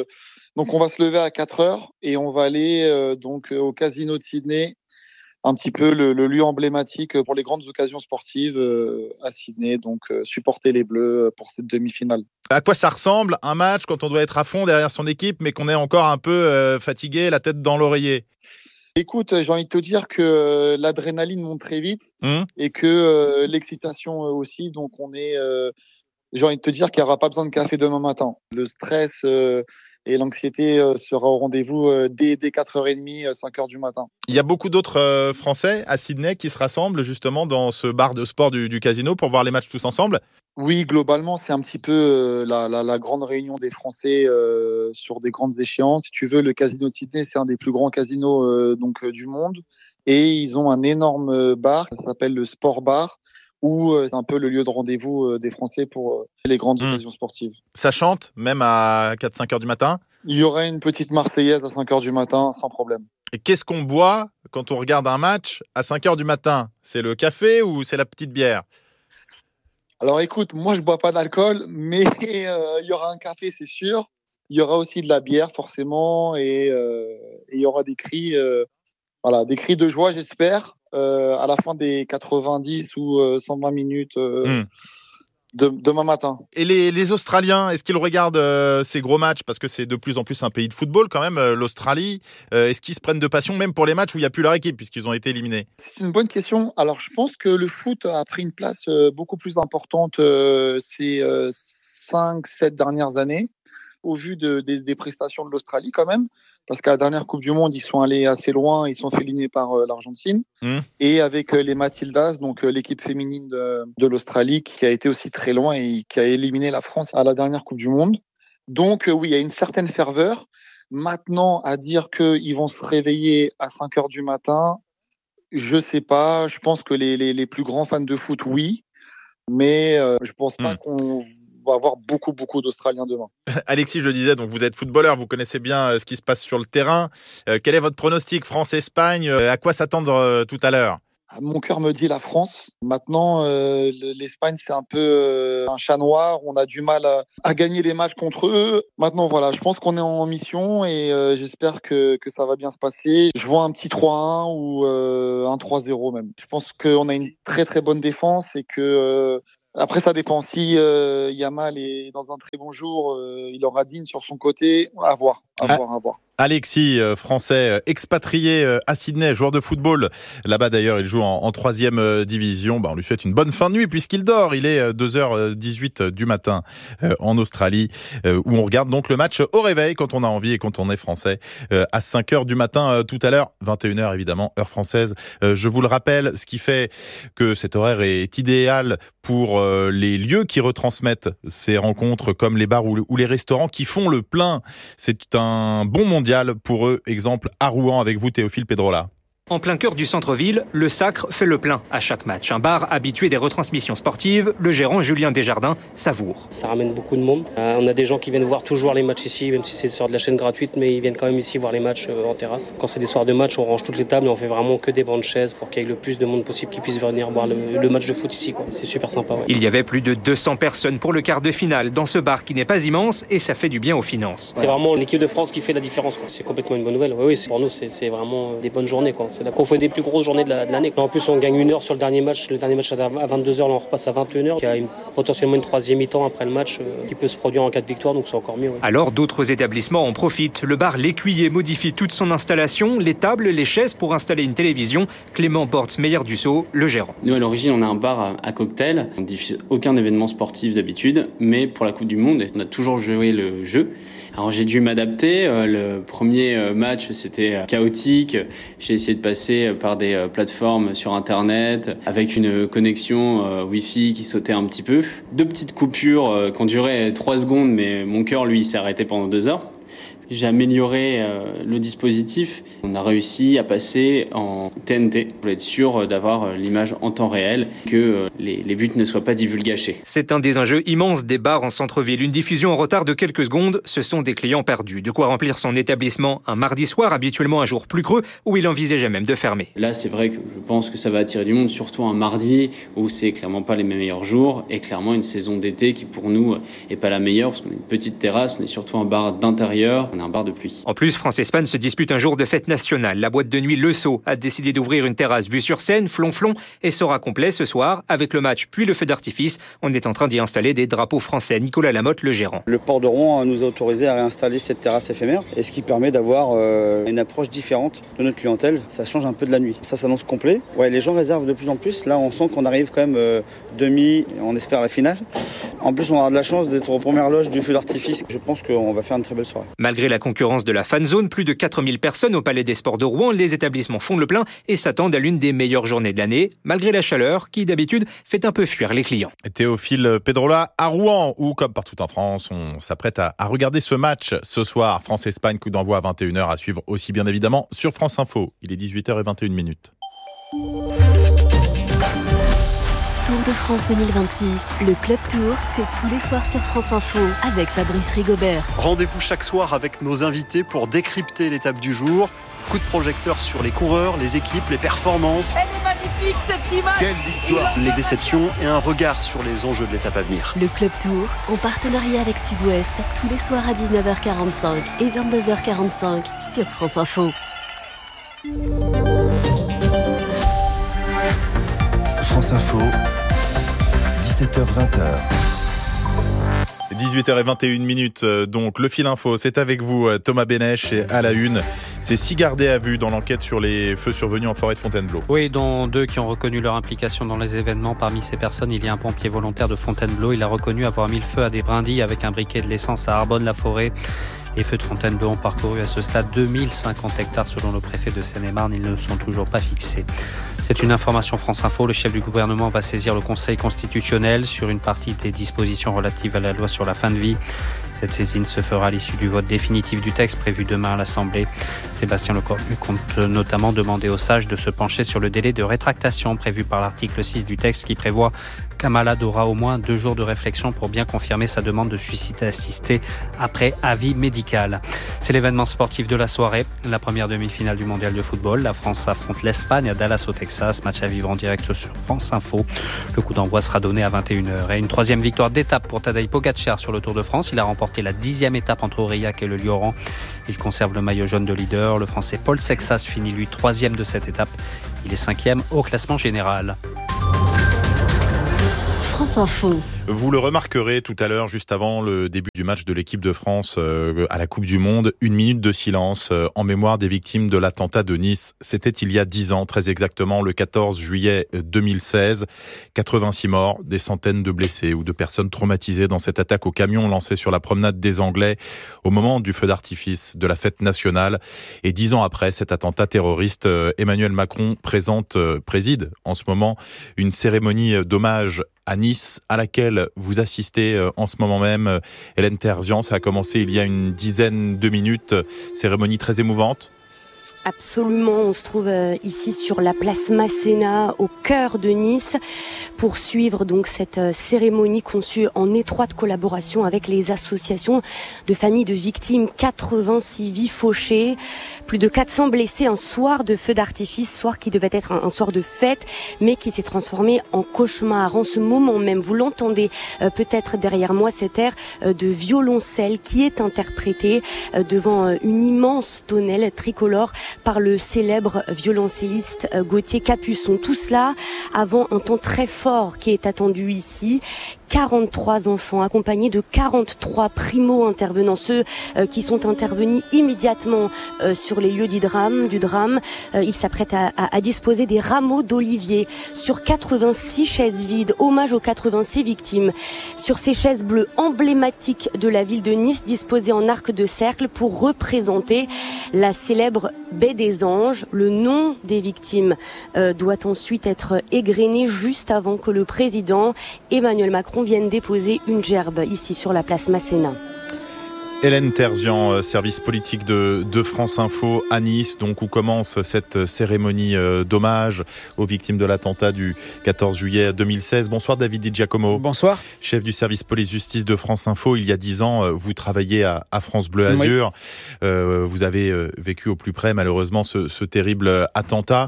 on va se lever à 4h et on va aller au casino de Sydney, un petit peu le lieu emblématique pour les grandes occasions sportives à Sydney, donc supporter les Bleus pour cette demi-finale. À quoi ça ressemble un match quand on doit être à fond derrière son équipe mais qu'on est encore un peu fatigué, la tête dans l'oreiller? Écoute, j'ai envie de te dire que l'adrénaline monte très vite et que l'excitation aussi, donc j'ai envie de te dire qu'il n'y aura pas besoin de café demain matin. Le stress et l'anxiété sera au rendez-vous dès 4h30, 5h du matin. Il y a beaucoup d'autres Français à Sydney qui se rassemblent justement dans ce bar de sport du casino pour voir les matchs tous ensemble. Oui, globalement, c'est un petit peu la grande réunion des Français sur des grandes échéances. Si tu veux, le casino de Sydney, c'est un des plus grands casinos du monde. Et ils ont un énorme bar, ça s'appelle le Sport Bar, où c'est un peu le lieu de rendez-vous des Français pour les grandes occasions sportives. Ça chante, même à 4-5 heures du matin? Il y aurait une petite Marseillaise à 5 heures du matin, sans problème. Et qu'est-ce qu'on boit quand on regarde un match à 5 heures du matin? C'est le café ou c'est la petite bière? Alors écoute, moi je bois pas d'alcool, mais il y aura un café, c'est sûr. Il y aura aussi de la bière forcément et il y aura des cris, des cris de joie, j'espère, à la fin des 90 ou 120 minutes demain matin. Et les Australiens, est-ce qu'ils regardent ces gros matchs, parce que c'est de plus en plus un pays de football quand même, l'Australie, est-ce qu'ils se prennent de passion même pour les matchs où il n'y a plus leur équipe puisqu'ils ont été éliminés? C'est une bonne question. Alors je pense que le foot a pris une place beaucoup plus importante ces 5-7 dernières années, au vu des prestations de l'Australie quand même, parce qu'à la dernière Coupe du Monde, ils sont allés assez loin, ils sont fait éliminer par l'Argentine, et avec les Matildas, donc l'équipe féminine de l'Australie, qui a été aussi très loin et qui a éliminé la France à la dernière Coupe du Monde. Donc oui, il y a une certaine ferveur. Maintenant, à dire qu'ils vont se réveiller à 5h du matin, je sais pas. Je pense que les plus grands fans de foot, oui, mais je pense pas qu'on va avoir beaucoup d'Australiens demain. Alexis, je le disais, donc vous êtes footballeur, vous connaissez bien ce qui se passe sur le terrain. Quel est votre pronostic France-Espagne? À quoi s'attendre tout à l'heure? Mon cœur me dit la France. Maintenant, l'Espagne, c'est un peu un chat noir. On a du mal à gagner les matchs contre eux. Maintenant, voilà, je pense qu'on est en mission et j'espère que ça va bien se passer. Je vois un petit 3-1 ou un 3-0 même. Je pense qu'on a une très très bonne défense et que après, ça dépend. Si Yamal est dans un très bon jour, il aura Digne sur son côté. À voir. Alexis, français, expatrié à Sydney, joueur de football. Là-bas, d'ailleurs, il joue en 3e division. On lui souhaite une bonne fin de nuit puisqu'il dort. Il est 2h18 du matin en Australie, où on regarde donc le match au réveil quand on a envie et quand on est français. À 5h du matin tout à l'heure, 21h évidemment, heure française. Je vous le rappelle, ce qui fait que cet horaire est idéal pour les lieux qui retransmettent ces rencontres, comme les bars ou les restaurants qui font le plein. C'est un bon mondial pour eux. Exemple à Rouen avec vous, Théophile Pedrola. En plein cœur du centre-ville, le Sacre fait le plein à chaque match. Un bar habitué des retransmissions sportives, le gérant Julien Desjardins savoure. Ça ramène beaucoup de monde. On a des gens qui viennent voir toujours les matchs ici, même si c'est sur de la chaîne gratuite, mais ils viennent quand même ici voir les matchs en terrasse. Quand c'est des soirs de match, on range toutes les tables et on fait vraiment que des bancs de chaises pour qu'il y ait le plus de monde possible qui puisse venir voir le match de foot ici. C'est super sympa. Ouais. Il y avait plus de 200 personnes pour le quart de finale dans ce bar qui n'est pas immense et ça fait du bien aux finances. C'est vraiment l'équipe de France qui fait la différence. C'est complètement une bonne nouvelle. Oui, pour nous, c'est vraiment des bonnes journées. C'est là qu'on fait des plus grosses journée de l'année. En plus, on gagne 1 heure sur le dernier match. Le dernier match à 22h, là, on repasse à 21h. Il y a potentiellement une 3e mi-temps après le match qui peut se produire en cas de victoire, donc c'est encore mieux. Ouais. Alors, d'autres établissements en profitent. Le bar L'Écuyer modifie toute son installation, les tables, les chaises pour installer une télévision. Clément Bortz, Meilleur du Sceau, le gérant. Nous, à l'origine, on a un bar à cocktail. On ne diffuse aucun événement sportif d'habitude, mais pour la Coupe du Monde, on a toujours joué le jeu. Alors j'ai dû m'adapter. Le premier match, c'était chaotique. J'ai essayé de passer par des plateformes sur Internet avec une connexion Wi-Fi qui sautait un petit peu. 2 petites coupures qui ont duré 3 secondes, mais mon cœur, lui, s'est arrêté pendant 2 heures. J'ai amélioré le dispositif. On a réussi à passer en TNT pour être sûr d'avoir l'image en temps réel, que les buts ne soient pas divulgachés. C'est un des enjeux immenses des bars en centre-ville. Une diffusion en retard de quelques secondes, ce sont des clients perdus. De quoi remplir son établissement un mardi soir, habituellement un jour plus creux, où il envisageait même de fermer. Là, c'est vrai que je pense que ça va attirer du monde, surtout un mardi, où c'est clairement pas les meilleurs jours, et clairement une saison d'été qui pour nous est pas la meilleure, parce qu'on a une petite terrasse, on est surtout un bar d'intérieur. Un bar de pluie. En plus, France-Espagne se dispute un jour de fête nationale. La boîte de nuit Le Sceau a décidé d'ouvrir une terrasse vue sur Seine, Flonflon, et sera complet ce soir avec le match puis le feu d'artifice. On est en train d'y installer des drapeaux français. Nicolas Lamotte, le gérant. Le port de Rouen nous a autorisé à réinstaller cette terrasse éphémère, et ce qui permet d'avoir une approche différente de notre clientèle. Ça change un peu de la nuit. Ça s'annonce complet. Ouais, les gens réservent de plus en plus. Là, on sent qu'on arrive quand même demi, on espère la finale. En plus, on aura de la chance d'être aux premières loges du feu d'artifice. Je pense qu'on va faire une très belle soirée. Malgré la concurrence de la fan zone, plus de 4000 personnes au Palais des Sports de Rouen, les établissements font le plein et s'attendent à l'une des meilleures journées de l'année, malgré la chaleur qui d'habitude fait un peu fuir les clients. Théophile Pedrola à Rouen, où comme partout en France, on s'apprête à regarder ce match ce soir. France-Espagne, coup d'envoi à 21h, à suivre aussi bien évidemment sur France Info. Il est 18h21. Tour de France 2026, le Club Tour, c'est tous les soirs sur France Info avec Fabrice Rigobert. Rendez-vous chaque soir avec nos invités pour décrypter l'étape du jour. Coup de projecteur sur les coureurs, les équipes, les performances. Elle est magnifique cette image. Quelle victoire. Les déceptions et un regard sur les enjeux de l'étape à venir. Le Club Tour, en partenariat avec Sud-Ouest, tous les soirs à 19h45 et 22h45 sur France Info. France Info, 17h-20h. 18h21, donc le fil info, c'est avec vous Thomas Bénèche et à la une. C'est 6 gardés à vue dans l'enquête sur les feux survenus en forêt de Fontainebleau. Oui, dont 2 qui ont reconnu leur implication dans les événements. Parmi ces personnes, il y a un pompier volontaire de Fontainebleau. Il a reconnu avoir mis le feu à des brindilles avec un briquet de l'essence à Arbonne-la-Forêt. Les feux de Fontainebleau ont parcouru à ce stade 2050 hectares selon le préfet de Seine-et-Marne. Ils ne sont toujours pas fixés. C'est une information France Info. Le chef du gouvernement va saisir le Conseil constitutionnel sur une partie des dispositions relatives à la loi sur la fin de vie. Cette saisine se fera à l'issue du vote définitif du texte prévu demain à l'Assemblée. Sébastien Lecornu compte notamment demander aux sages de se pencher sur le délai de rétractation prévu par l'article 6 du texte qui prévoit qu'un malade aura au moins 2 jours de réflexion pour bien confirmer sa demande de suicide assisté après avis médical. C'est l'événement sportif de la soirée, la première demi-finale du mondial de football. La France affronte l'Espagne à Dallas au Texas. Match à vivre en direct sur France Info. Le coup d'envoi sera donné à 21h. Et une 3e victoire d'étape pour Tadej Pogačar sur le Tour de France. Il a remporté la 10e étape entre Aurillac et le Lioran. Il conserve le maillot jaune de leader. Le Français Paul Sexas finit lui 3e de cette étape. Il est 5e au classement général. France Info. Vous le remarquerez tout à l'heure, juste avant le début du match de l'équipe de France à la Coupe du Monde, 1 minute de silence en mémoire des victimes de l'attentat de Nice. C'était il y a 10 ans, très exactement, le 14 juillet 2016. 86 morts, des centaines de blessés ou de personnes traumatisées dans cette attaque au camion lancée sur la promenade des Anglais au moment du feu d'artifice de la fête nationale. Et 10 ans après cet attentat terroriste, Emmanuel Macron préside en ce moment une cérémonie d'hommage à Nice, à laquelle vous assistez en ce moment même. Hélène Terzian, ça a commencé il y a une dizaine de minutes. Cérémonie très émouvante. Absolument, on se trouve ici sur la place Masséna, au cœur de Nice, pour suivre donc cette cérémonie conçue en étroite collaboration avec les associations de familles de victimes. 86 vies fauchées, plus de 400 blessés, un soir de feu d'artifice, soir qui devait être un soir de fête, mais qui s'est transformé en cauchemar. En ce moment même, vous l'entendez peut-être derrière moi, cet air de violoncelle qui est interprété devant une immense tonnelle tricolore par le célèbre violoncelliste Gauthier Capuçon. Tout cela avant un temps très fort qui est attendu ici. 43 enfants accompagnés de 43 primo-intervenants, ceux qui sont intervenus immédiatement sur les lieux du drame. Ils s'apprêtent à disposer des rameaux d'olivier sur 86 chaises vides, hommage aux 86 victimes. Sur ces chaises bleues emblématiques de la ville de Nice, disposées en arc de cercle pour représenter la célèbre baie des Anges. Le nom des victimes doit ensuite être égrené juste avant que le président Emmanuel Macron vienne déposer une gerbe ici sur la place Masséna. Hélène Terzian, service politique de France Info à Nice, donc où commence cette cérémonie d'hommage aux victimes de l'attentat du 14 juillet 2016. Bonsoir David Di Giacomo. Bonsoir. Chef du service police-justice de France Info. Il y a 10 ans, vous travailliez à France Bleu Azur. Oui. Vous avez vécu au plus près malheureusement ce terrible attentat.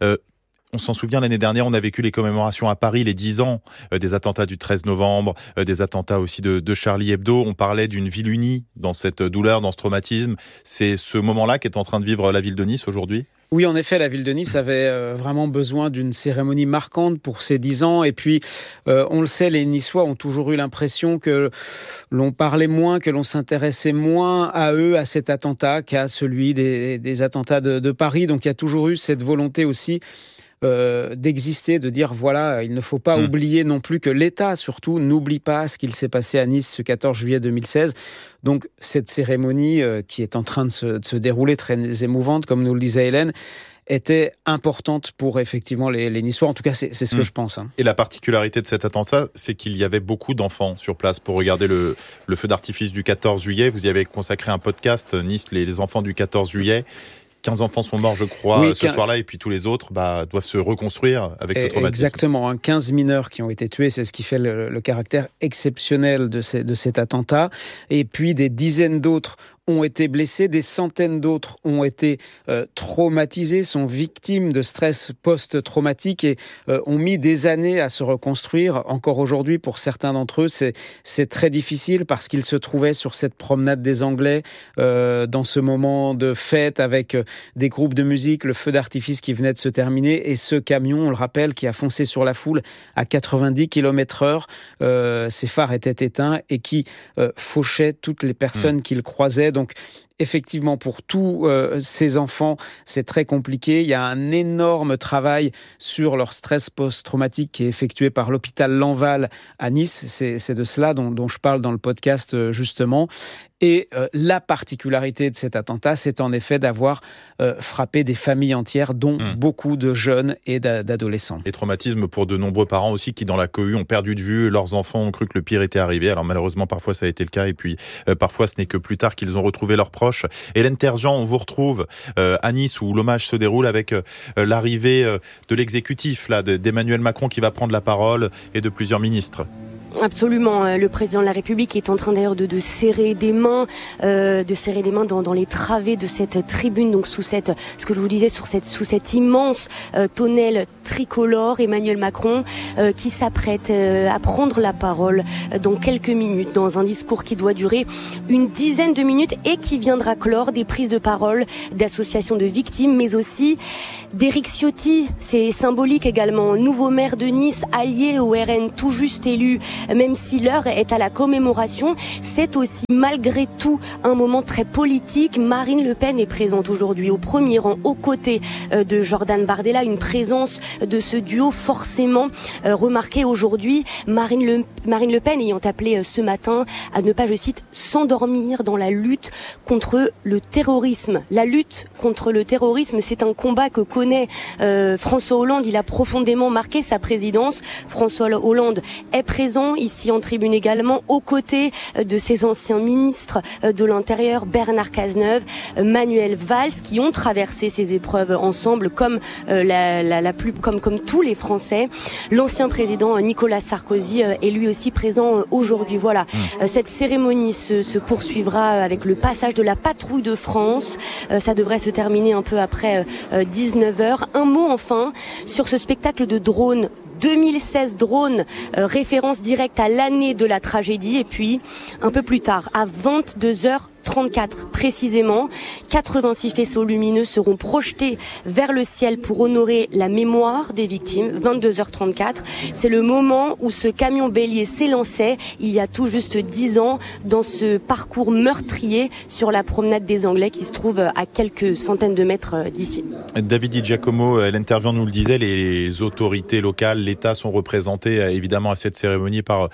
On s'en souvient, l'année dernière, on a vécu les commémorations à Paris, les 10 ans des attentats du 13 novembre, des attentats aussi de Charlie Hebdo. On parlait d'une ville unie dans cette douleur, dans ce traumatisme. C'est ce moment-là qu'est en train de vivre la ville de Nice aujourd'hui ? Oui, en effet, la ville de Nice avait vraiment besoin d'une cérémonie marquante pour ces 10 ans. Et puis, on le sait, les Niçois ont toujours eu l'impression que l'on parlait moins, que l'on s'intéressait moins à eux, à cet attentat, qu'à celui des attentats de Paris. Donc, il y a toujours eu cette volonté aussi d'exister, de dire voilà, il ne faut pas oublier non plus que l'État surtout n'oublie pas ce qu'il s'est passé à Nice ce 14 juillet 2016. Donc cette cérémonie qui est en train de se dérouler, très émouvante comme nous le disait Hélène, était importante pour effectivement les Niçois. En tout cas, c'est ce que je pense. Et la particularité de cet attentat, c'est qu'il y avait beaucoup d'enfants sur place pour regarder le feu d'artifice du 14 juillet. Vous y avez consacré un podcast, Nice, les enfants du 14 juillet. 15 enfants sont morts, je crois, ce soir-là, et puis tous les autres doivent se reconstruire avec ce traumatisme. Exactement, 15 mineurs qui ont été tués, c'est ce qui fait le caractère exceptionnel de cet attentat. Et puis des dizaines d'autres ont été blessés, des centaines d'autres ont été traumatisés, sont victimes de stress post-traumatique et ont mis des années à se reconstruire. Encore aujourd'hui, pour certains d'entre eux, c'est très difficile parce qu'ils se trouvaient sur cette promenade des Anglais dans ce moment de fête avec des groupes de musique, le feu d'artifice qui venait de se terminer et ce camion, on le rappelle, qui a foncé sur la foule à 90 km/h. Ses phares étaient éteints et qui fauchait toutes les personnes qu'il croisait. Donc, effectivement, pour tous ces enfants, c'est très compliqué. Il y a un énorme travail sur leur stress post-traumatique qui est effectué par l'hôpital Lanval à Nice. C'est de cela dont je parle dans le podcast, justement. Et la particularité de cet attentat, c'est en effet d'avoir frappé des familles entières, dont beaucoup de jeunes et d'adolescents. Et traumatisme pour de nombreux parents aussi qui, dans la cohue, ont perdu de vue leurs enfants, ont cru que le pire était arrivé. Alors malheureusement, parfois ça a été le cas, et puis parfois ce n'est que plus tard qu'ils ont retrouvé leurs proches. Hélène Terjean, on vous retrouve à Nice où l'hommage se déroule avec l'arrivée de l'exécutif là, d'Emmanuel Macron qui va prendre la parole et de plusieurs ministres. Absolument, le président de la République est en train d'ailleurs de serrer des mains, dans les travées de cette tribune, donc sous cette, ce que je vous disais, sous cette immense tonnelle tricolore. Emmanuel Macron qui s'apprête à prendre la parole dans quelques minutes, dans un discours qui doit durer une dizaine de minutes et qui viendra clore des prises de parole d'associations de victimes, mais aussi d'Éric Ciotti. C'est symbolique également, nouveau maire de Nice, allié au RN, tout juste élu. Même si l'heure est à la commémoration, c'est aussi malgré tout un moment très politique. Marine Le Pen est présente aujourd'hui au premier rang, aux côtés de Jordan Bardella, une présence de ce duo forcément remarquée aujourd'hui. Marine Le Pen ayant appelé ce matin à ne pas, je cite, s'endormir dans la lutte contre le terrorisme. La lutte contre le terrorisme, c'est un combat que connaît François Hollande. Il a profondément marqué sa présidence. François Hollande est présent ici en tribune également, aux côtés de ses anciens ministres de l'Intérieur, Bernard Cazeneuve, Manuel Valls, qui ont traversé ces épreuves ensemble, comme comme tous les Français. L'ancien président Nicolas Sarkozy est lui aussi présent aujourd'hui. Voilà, cette cérémonie se poursuivra avec le passage de la patrouille de France. Ça devrait se terminer un peu après 19h. Un mot enfin sur ce spectacle de drones. 2016 drones, référence directe à l'année de la tragédie. Et puis, un peu plus tard, à 22h34 précisément, 86 faisceaux lumineux seront projetés vers le ciel pour honorer la mémoire des victimes. 22h34, c'est le moment où ce camion bélier s'élançait il y a tout juste 10 ans dans ce parcours meurtrier sur la promenade des Anglais qui se trouve à quelques centaines de mètres d'ici. David Di Giacomo, Hélène Terjean nous le disait, les autorités locales, l'État sont représentés évidemment à cette cérémonie par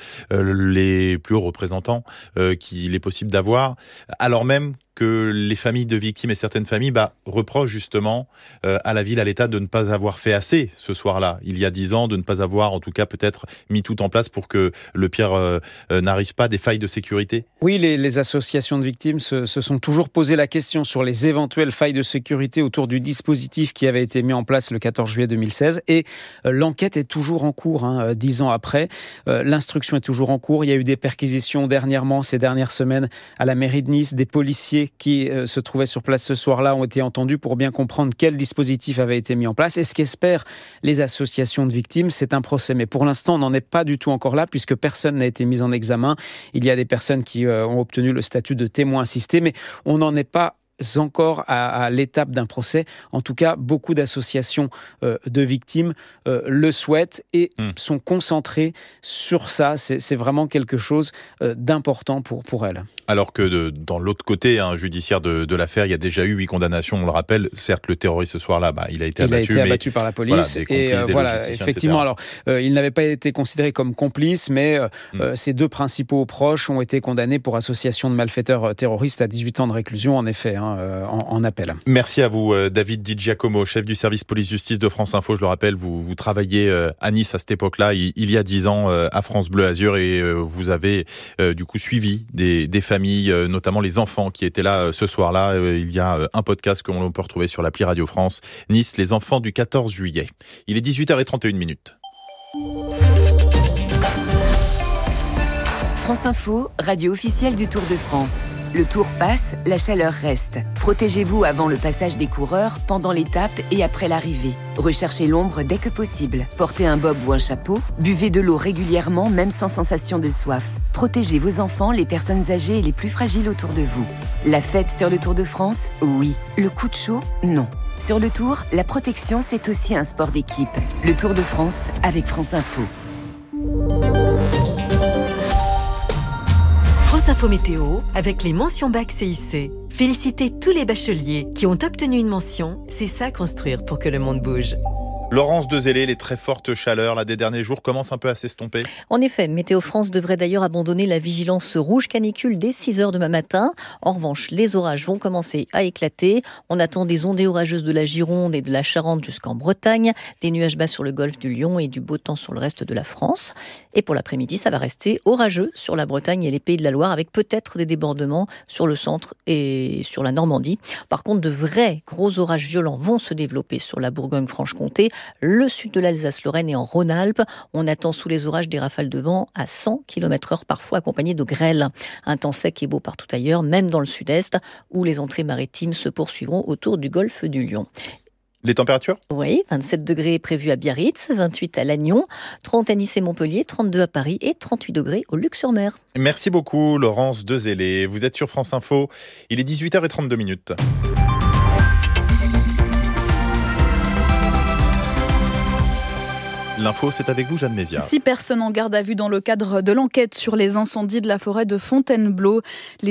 les plus hauts représentants qu'il est possible d'avoir, alors même que les familles de victimes et certaines familles reprochent justement à la ville, à l'État de ne pas avoir fait assez ce soir-là, il y a 10 ans, de ne pas avoir en tout cas peut-être mis tout en place pour que le pire n'arrive pas, des failles de sécurité. Oui, les associations de victimes se sont toujours posé la question sur les éventuelles failles de sécurité autour du dispositif qui avait été mis en place le 14 juillet 2016 et l'enquête est toujours en cours, 10 ans après. L'instruction est toujours en cours. Il y a eu des perquisitions dernièrement, ces dernières semaines, à la mairie de Nice, des policiers qui se trouvaient sur place ce soir-là ont été entendus pour bien comprendre quel dispositif avait été mis en place. Et ce qu'espèrent les associations de victimes, c'est un procès. Mais pour l'instant, on n'en est pas du tout encore là, puisque personne n'a été mis en examen. Il y a des personnes qui ont obtenu le statut de témoin assisté, mais on n'en est pas encore à l'étape d'un procès. En tout cas, beaucoup d'associations de victimes le souhaitent et sont concentrées sur ça. C'est vraiment quelque chose d'important pour elles. Alors que dans l'autre côté judiciaire de l'affaire, il y a déjà eu 8 condamnations, on le rappelle. Certes, le terroriste ce soir-là, il a été abattu par la police. Effectivement. Alors, il n'avait pas été considéré comme complice, mais ses 2 principaux proches ont été condamnés pour association de malfaiteurs terroristes à 18 ans de réclusion, en effet. En appel. Merci à vous, David Di Giacomo, chef du service police-justice de France Info. Je le rappelle, vous travaillez à Nice à cette époque-là, il y a 10 ans, à France Bleu Azur, et vous avez du coup suivi des familles, notamment les enfants qui étaient là ce soir-là. Il y a un podcast que l'on peut retrouver sur l'appli Radio France. Nice, les enfants du 14 juillet. Il est 18h31. France Info, radio officielle du Tour de France. Le Tour passe, la chaleur reste. Protégez-vous avant le passage des coureurs, pendant l'étape et après l'arrivée. Recherchez l'ombre dès que possible. Portez un bob ou un chapeau. Buvez de l'eau régulièrement, même sans sensation de soif. Protégez vos enfants, les personnes âgées et les plus fragiles autour de vous. La fête sur le Tour de France, oui. Le coup de chaud, non. Sur le Tour, la protection, c'est aussi un sport d'équipe. Le Tour de France avec France Info. France Info Météo avec les mentions bac CIC. Félicitez tous les bacheliers qui ont obtenu une mention. C'est ça construire pour que le monde bouge. Laurence Dezellé, les très fortes chaleurs là, des derniers jours commencent un peu à s'estomper. En effet, Météo France devrait d'ailleurs abandonner la vigilance rouge canicule dès 6h demain matin. En revanche, les orages vont commencer à éclater. On attend des ondées orageuses de la Gironde et de la Charente jusqu'en Bretagne, des nuages bas sur le golfe du Lion et du beau temps sur le reste de la France. Et pour l'après-midi, ça va rester orageux sur la Bretagne et les Pays de la Loire, avec peut-être des débordements sur le centre et sur la Normandie. Par contre, de vrais gros orages violents vont se développer sur la Bourgogne-Franche-Comté, le sud de l'Alsace-Lorraine et en Rhône-Alpes. On attend sous les orages des rafales de vent à 100 km/h, parfois accompagnées de grêle. Un temps sec et beau partout ailleurs, même dans le sud-est, où les entrées maritimes se poursuivront autour du golfe du Lion. Les températures ? Oui, 27 degrés prévus à Biarritz, 28 à Lannion, 30 à Nice et Montpellier, 32 à Paris et 38 degrés au Luc-sur-Mer. Merci beaucoup Laurence Dezellé. Vous êtes sur France Info, il est 18h32. L'info, c'est avec vous, Jeanne Mézia. 6 personnes en garde à vue dans le cadre de l'enquête sur les incendies de la forêt de Fontainebleau.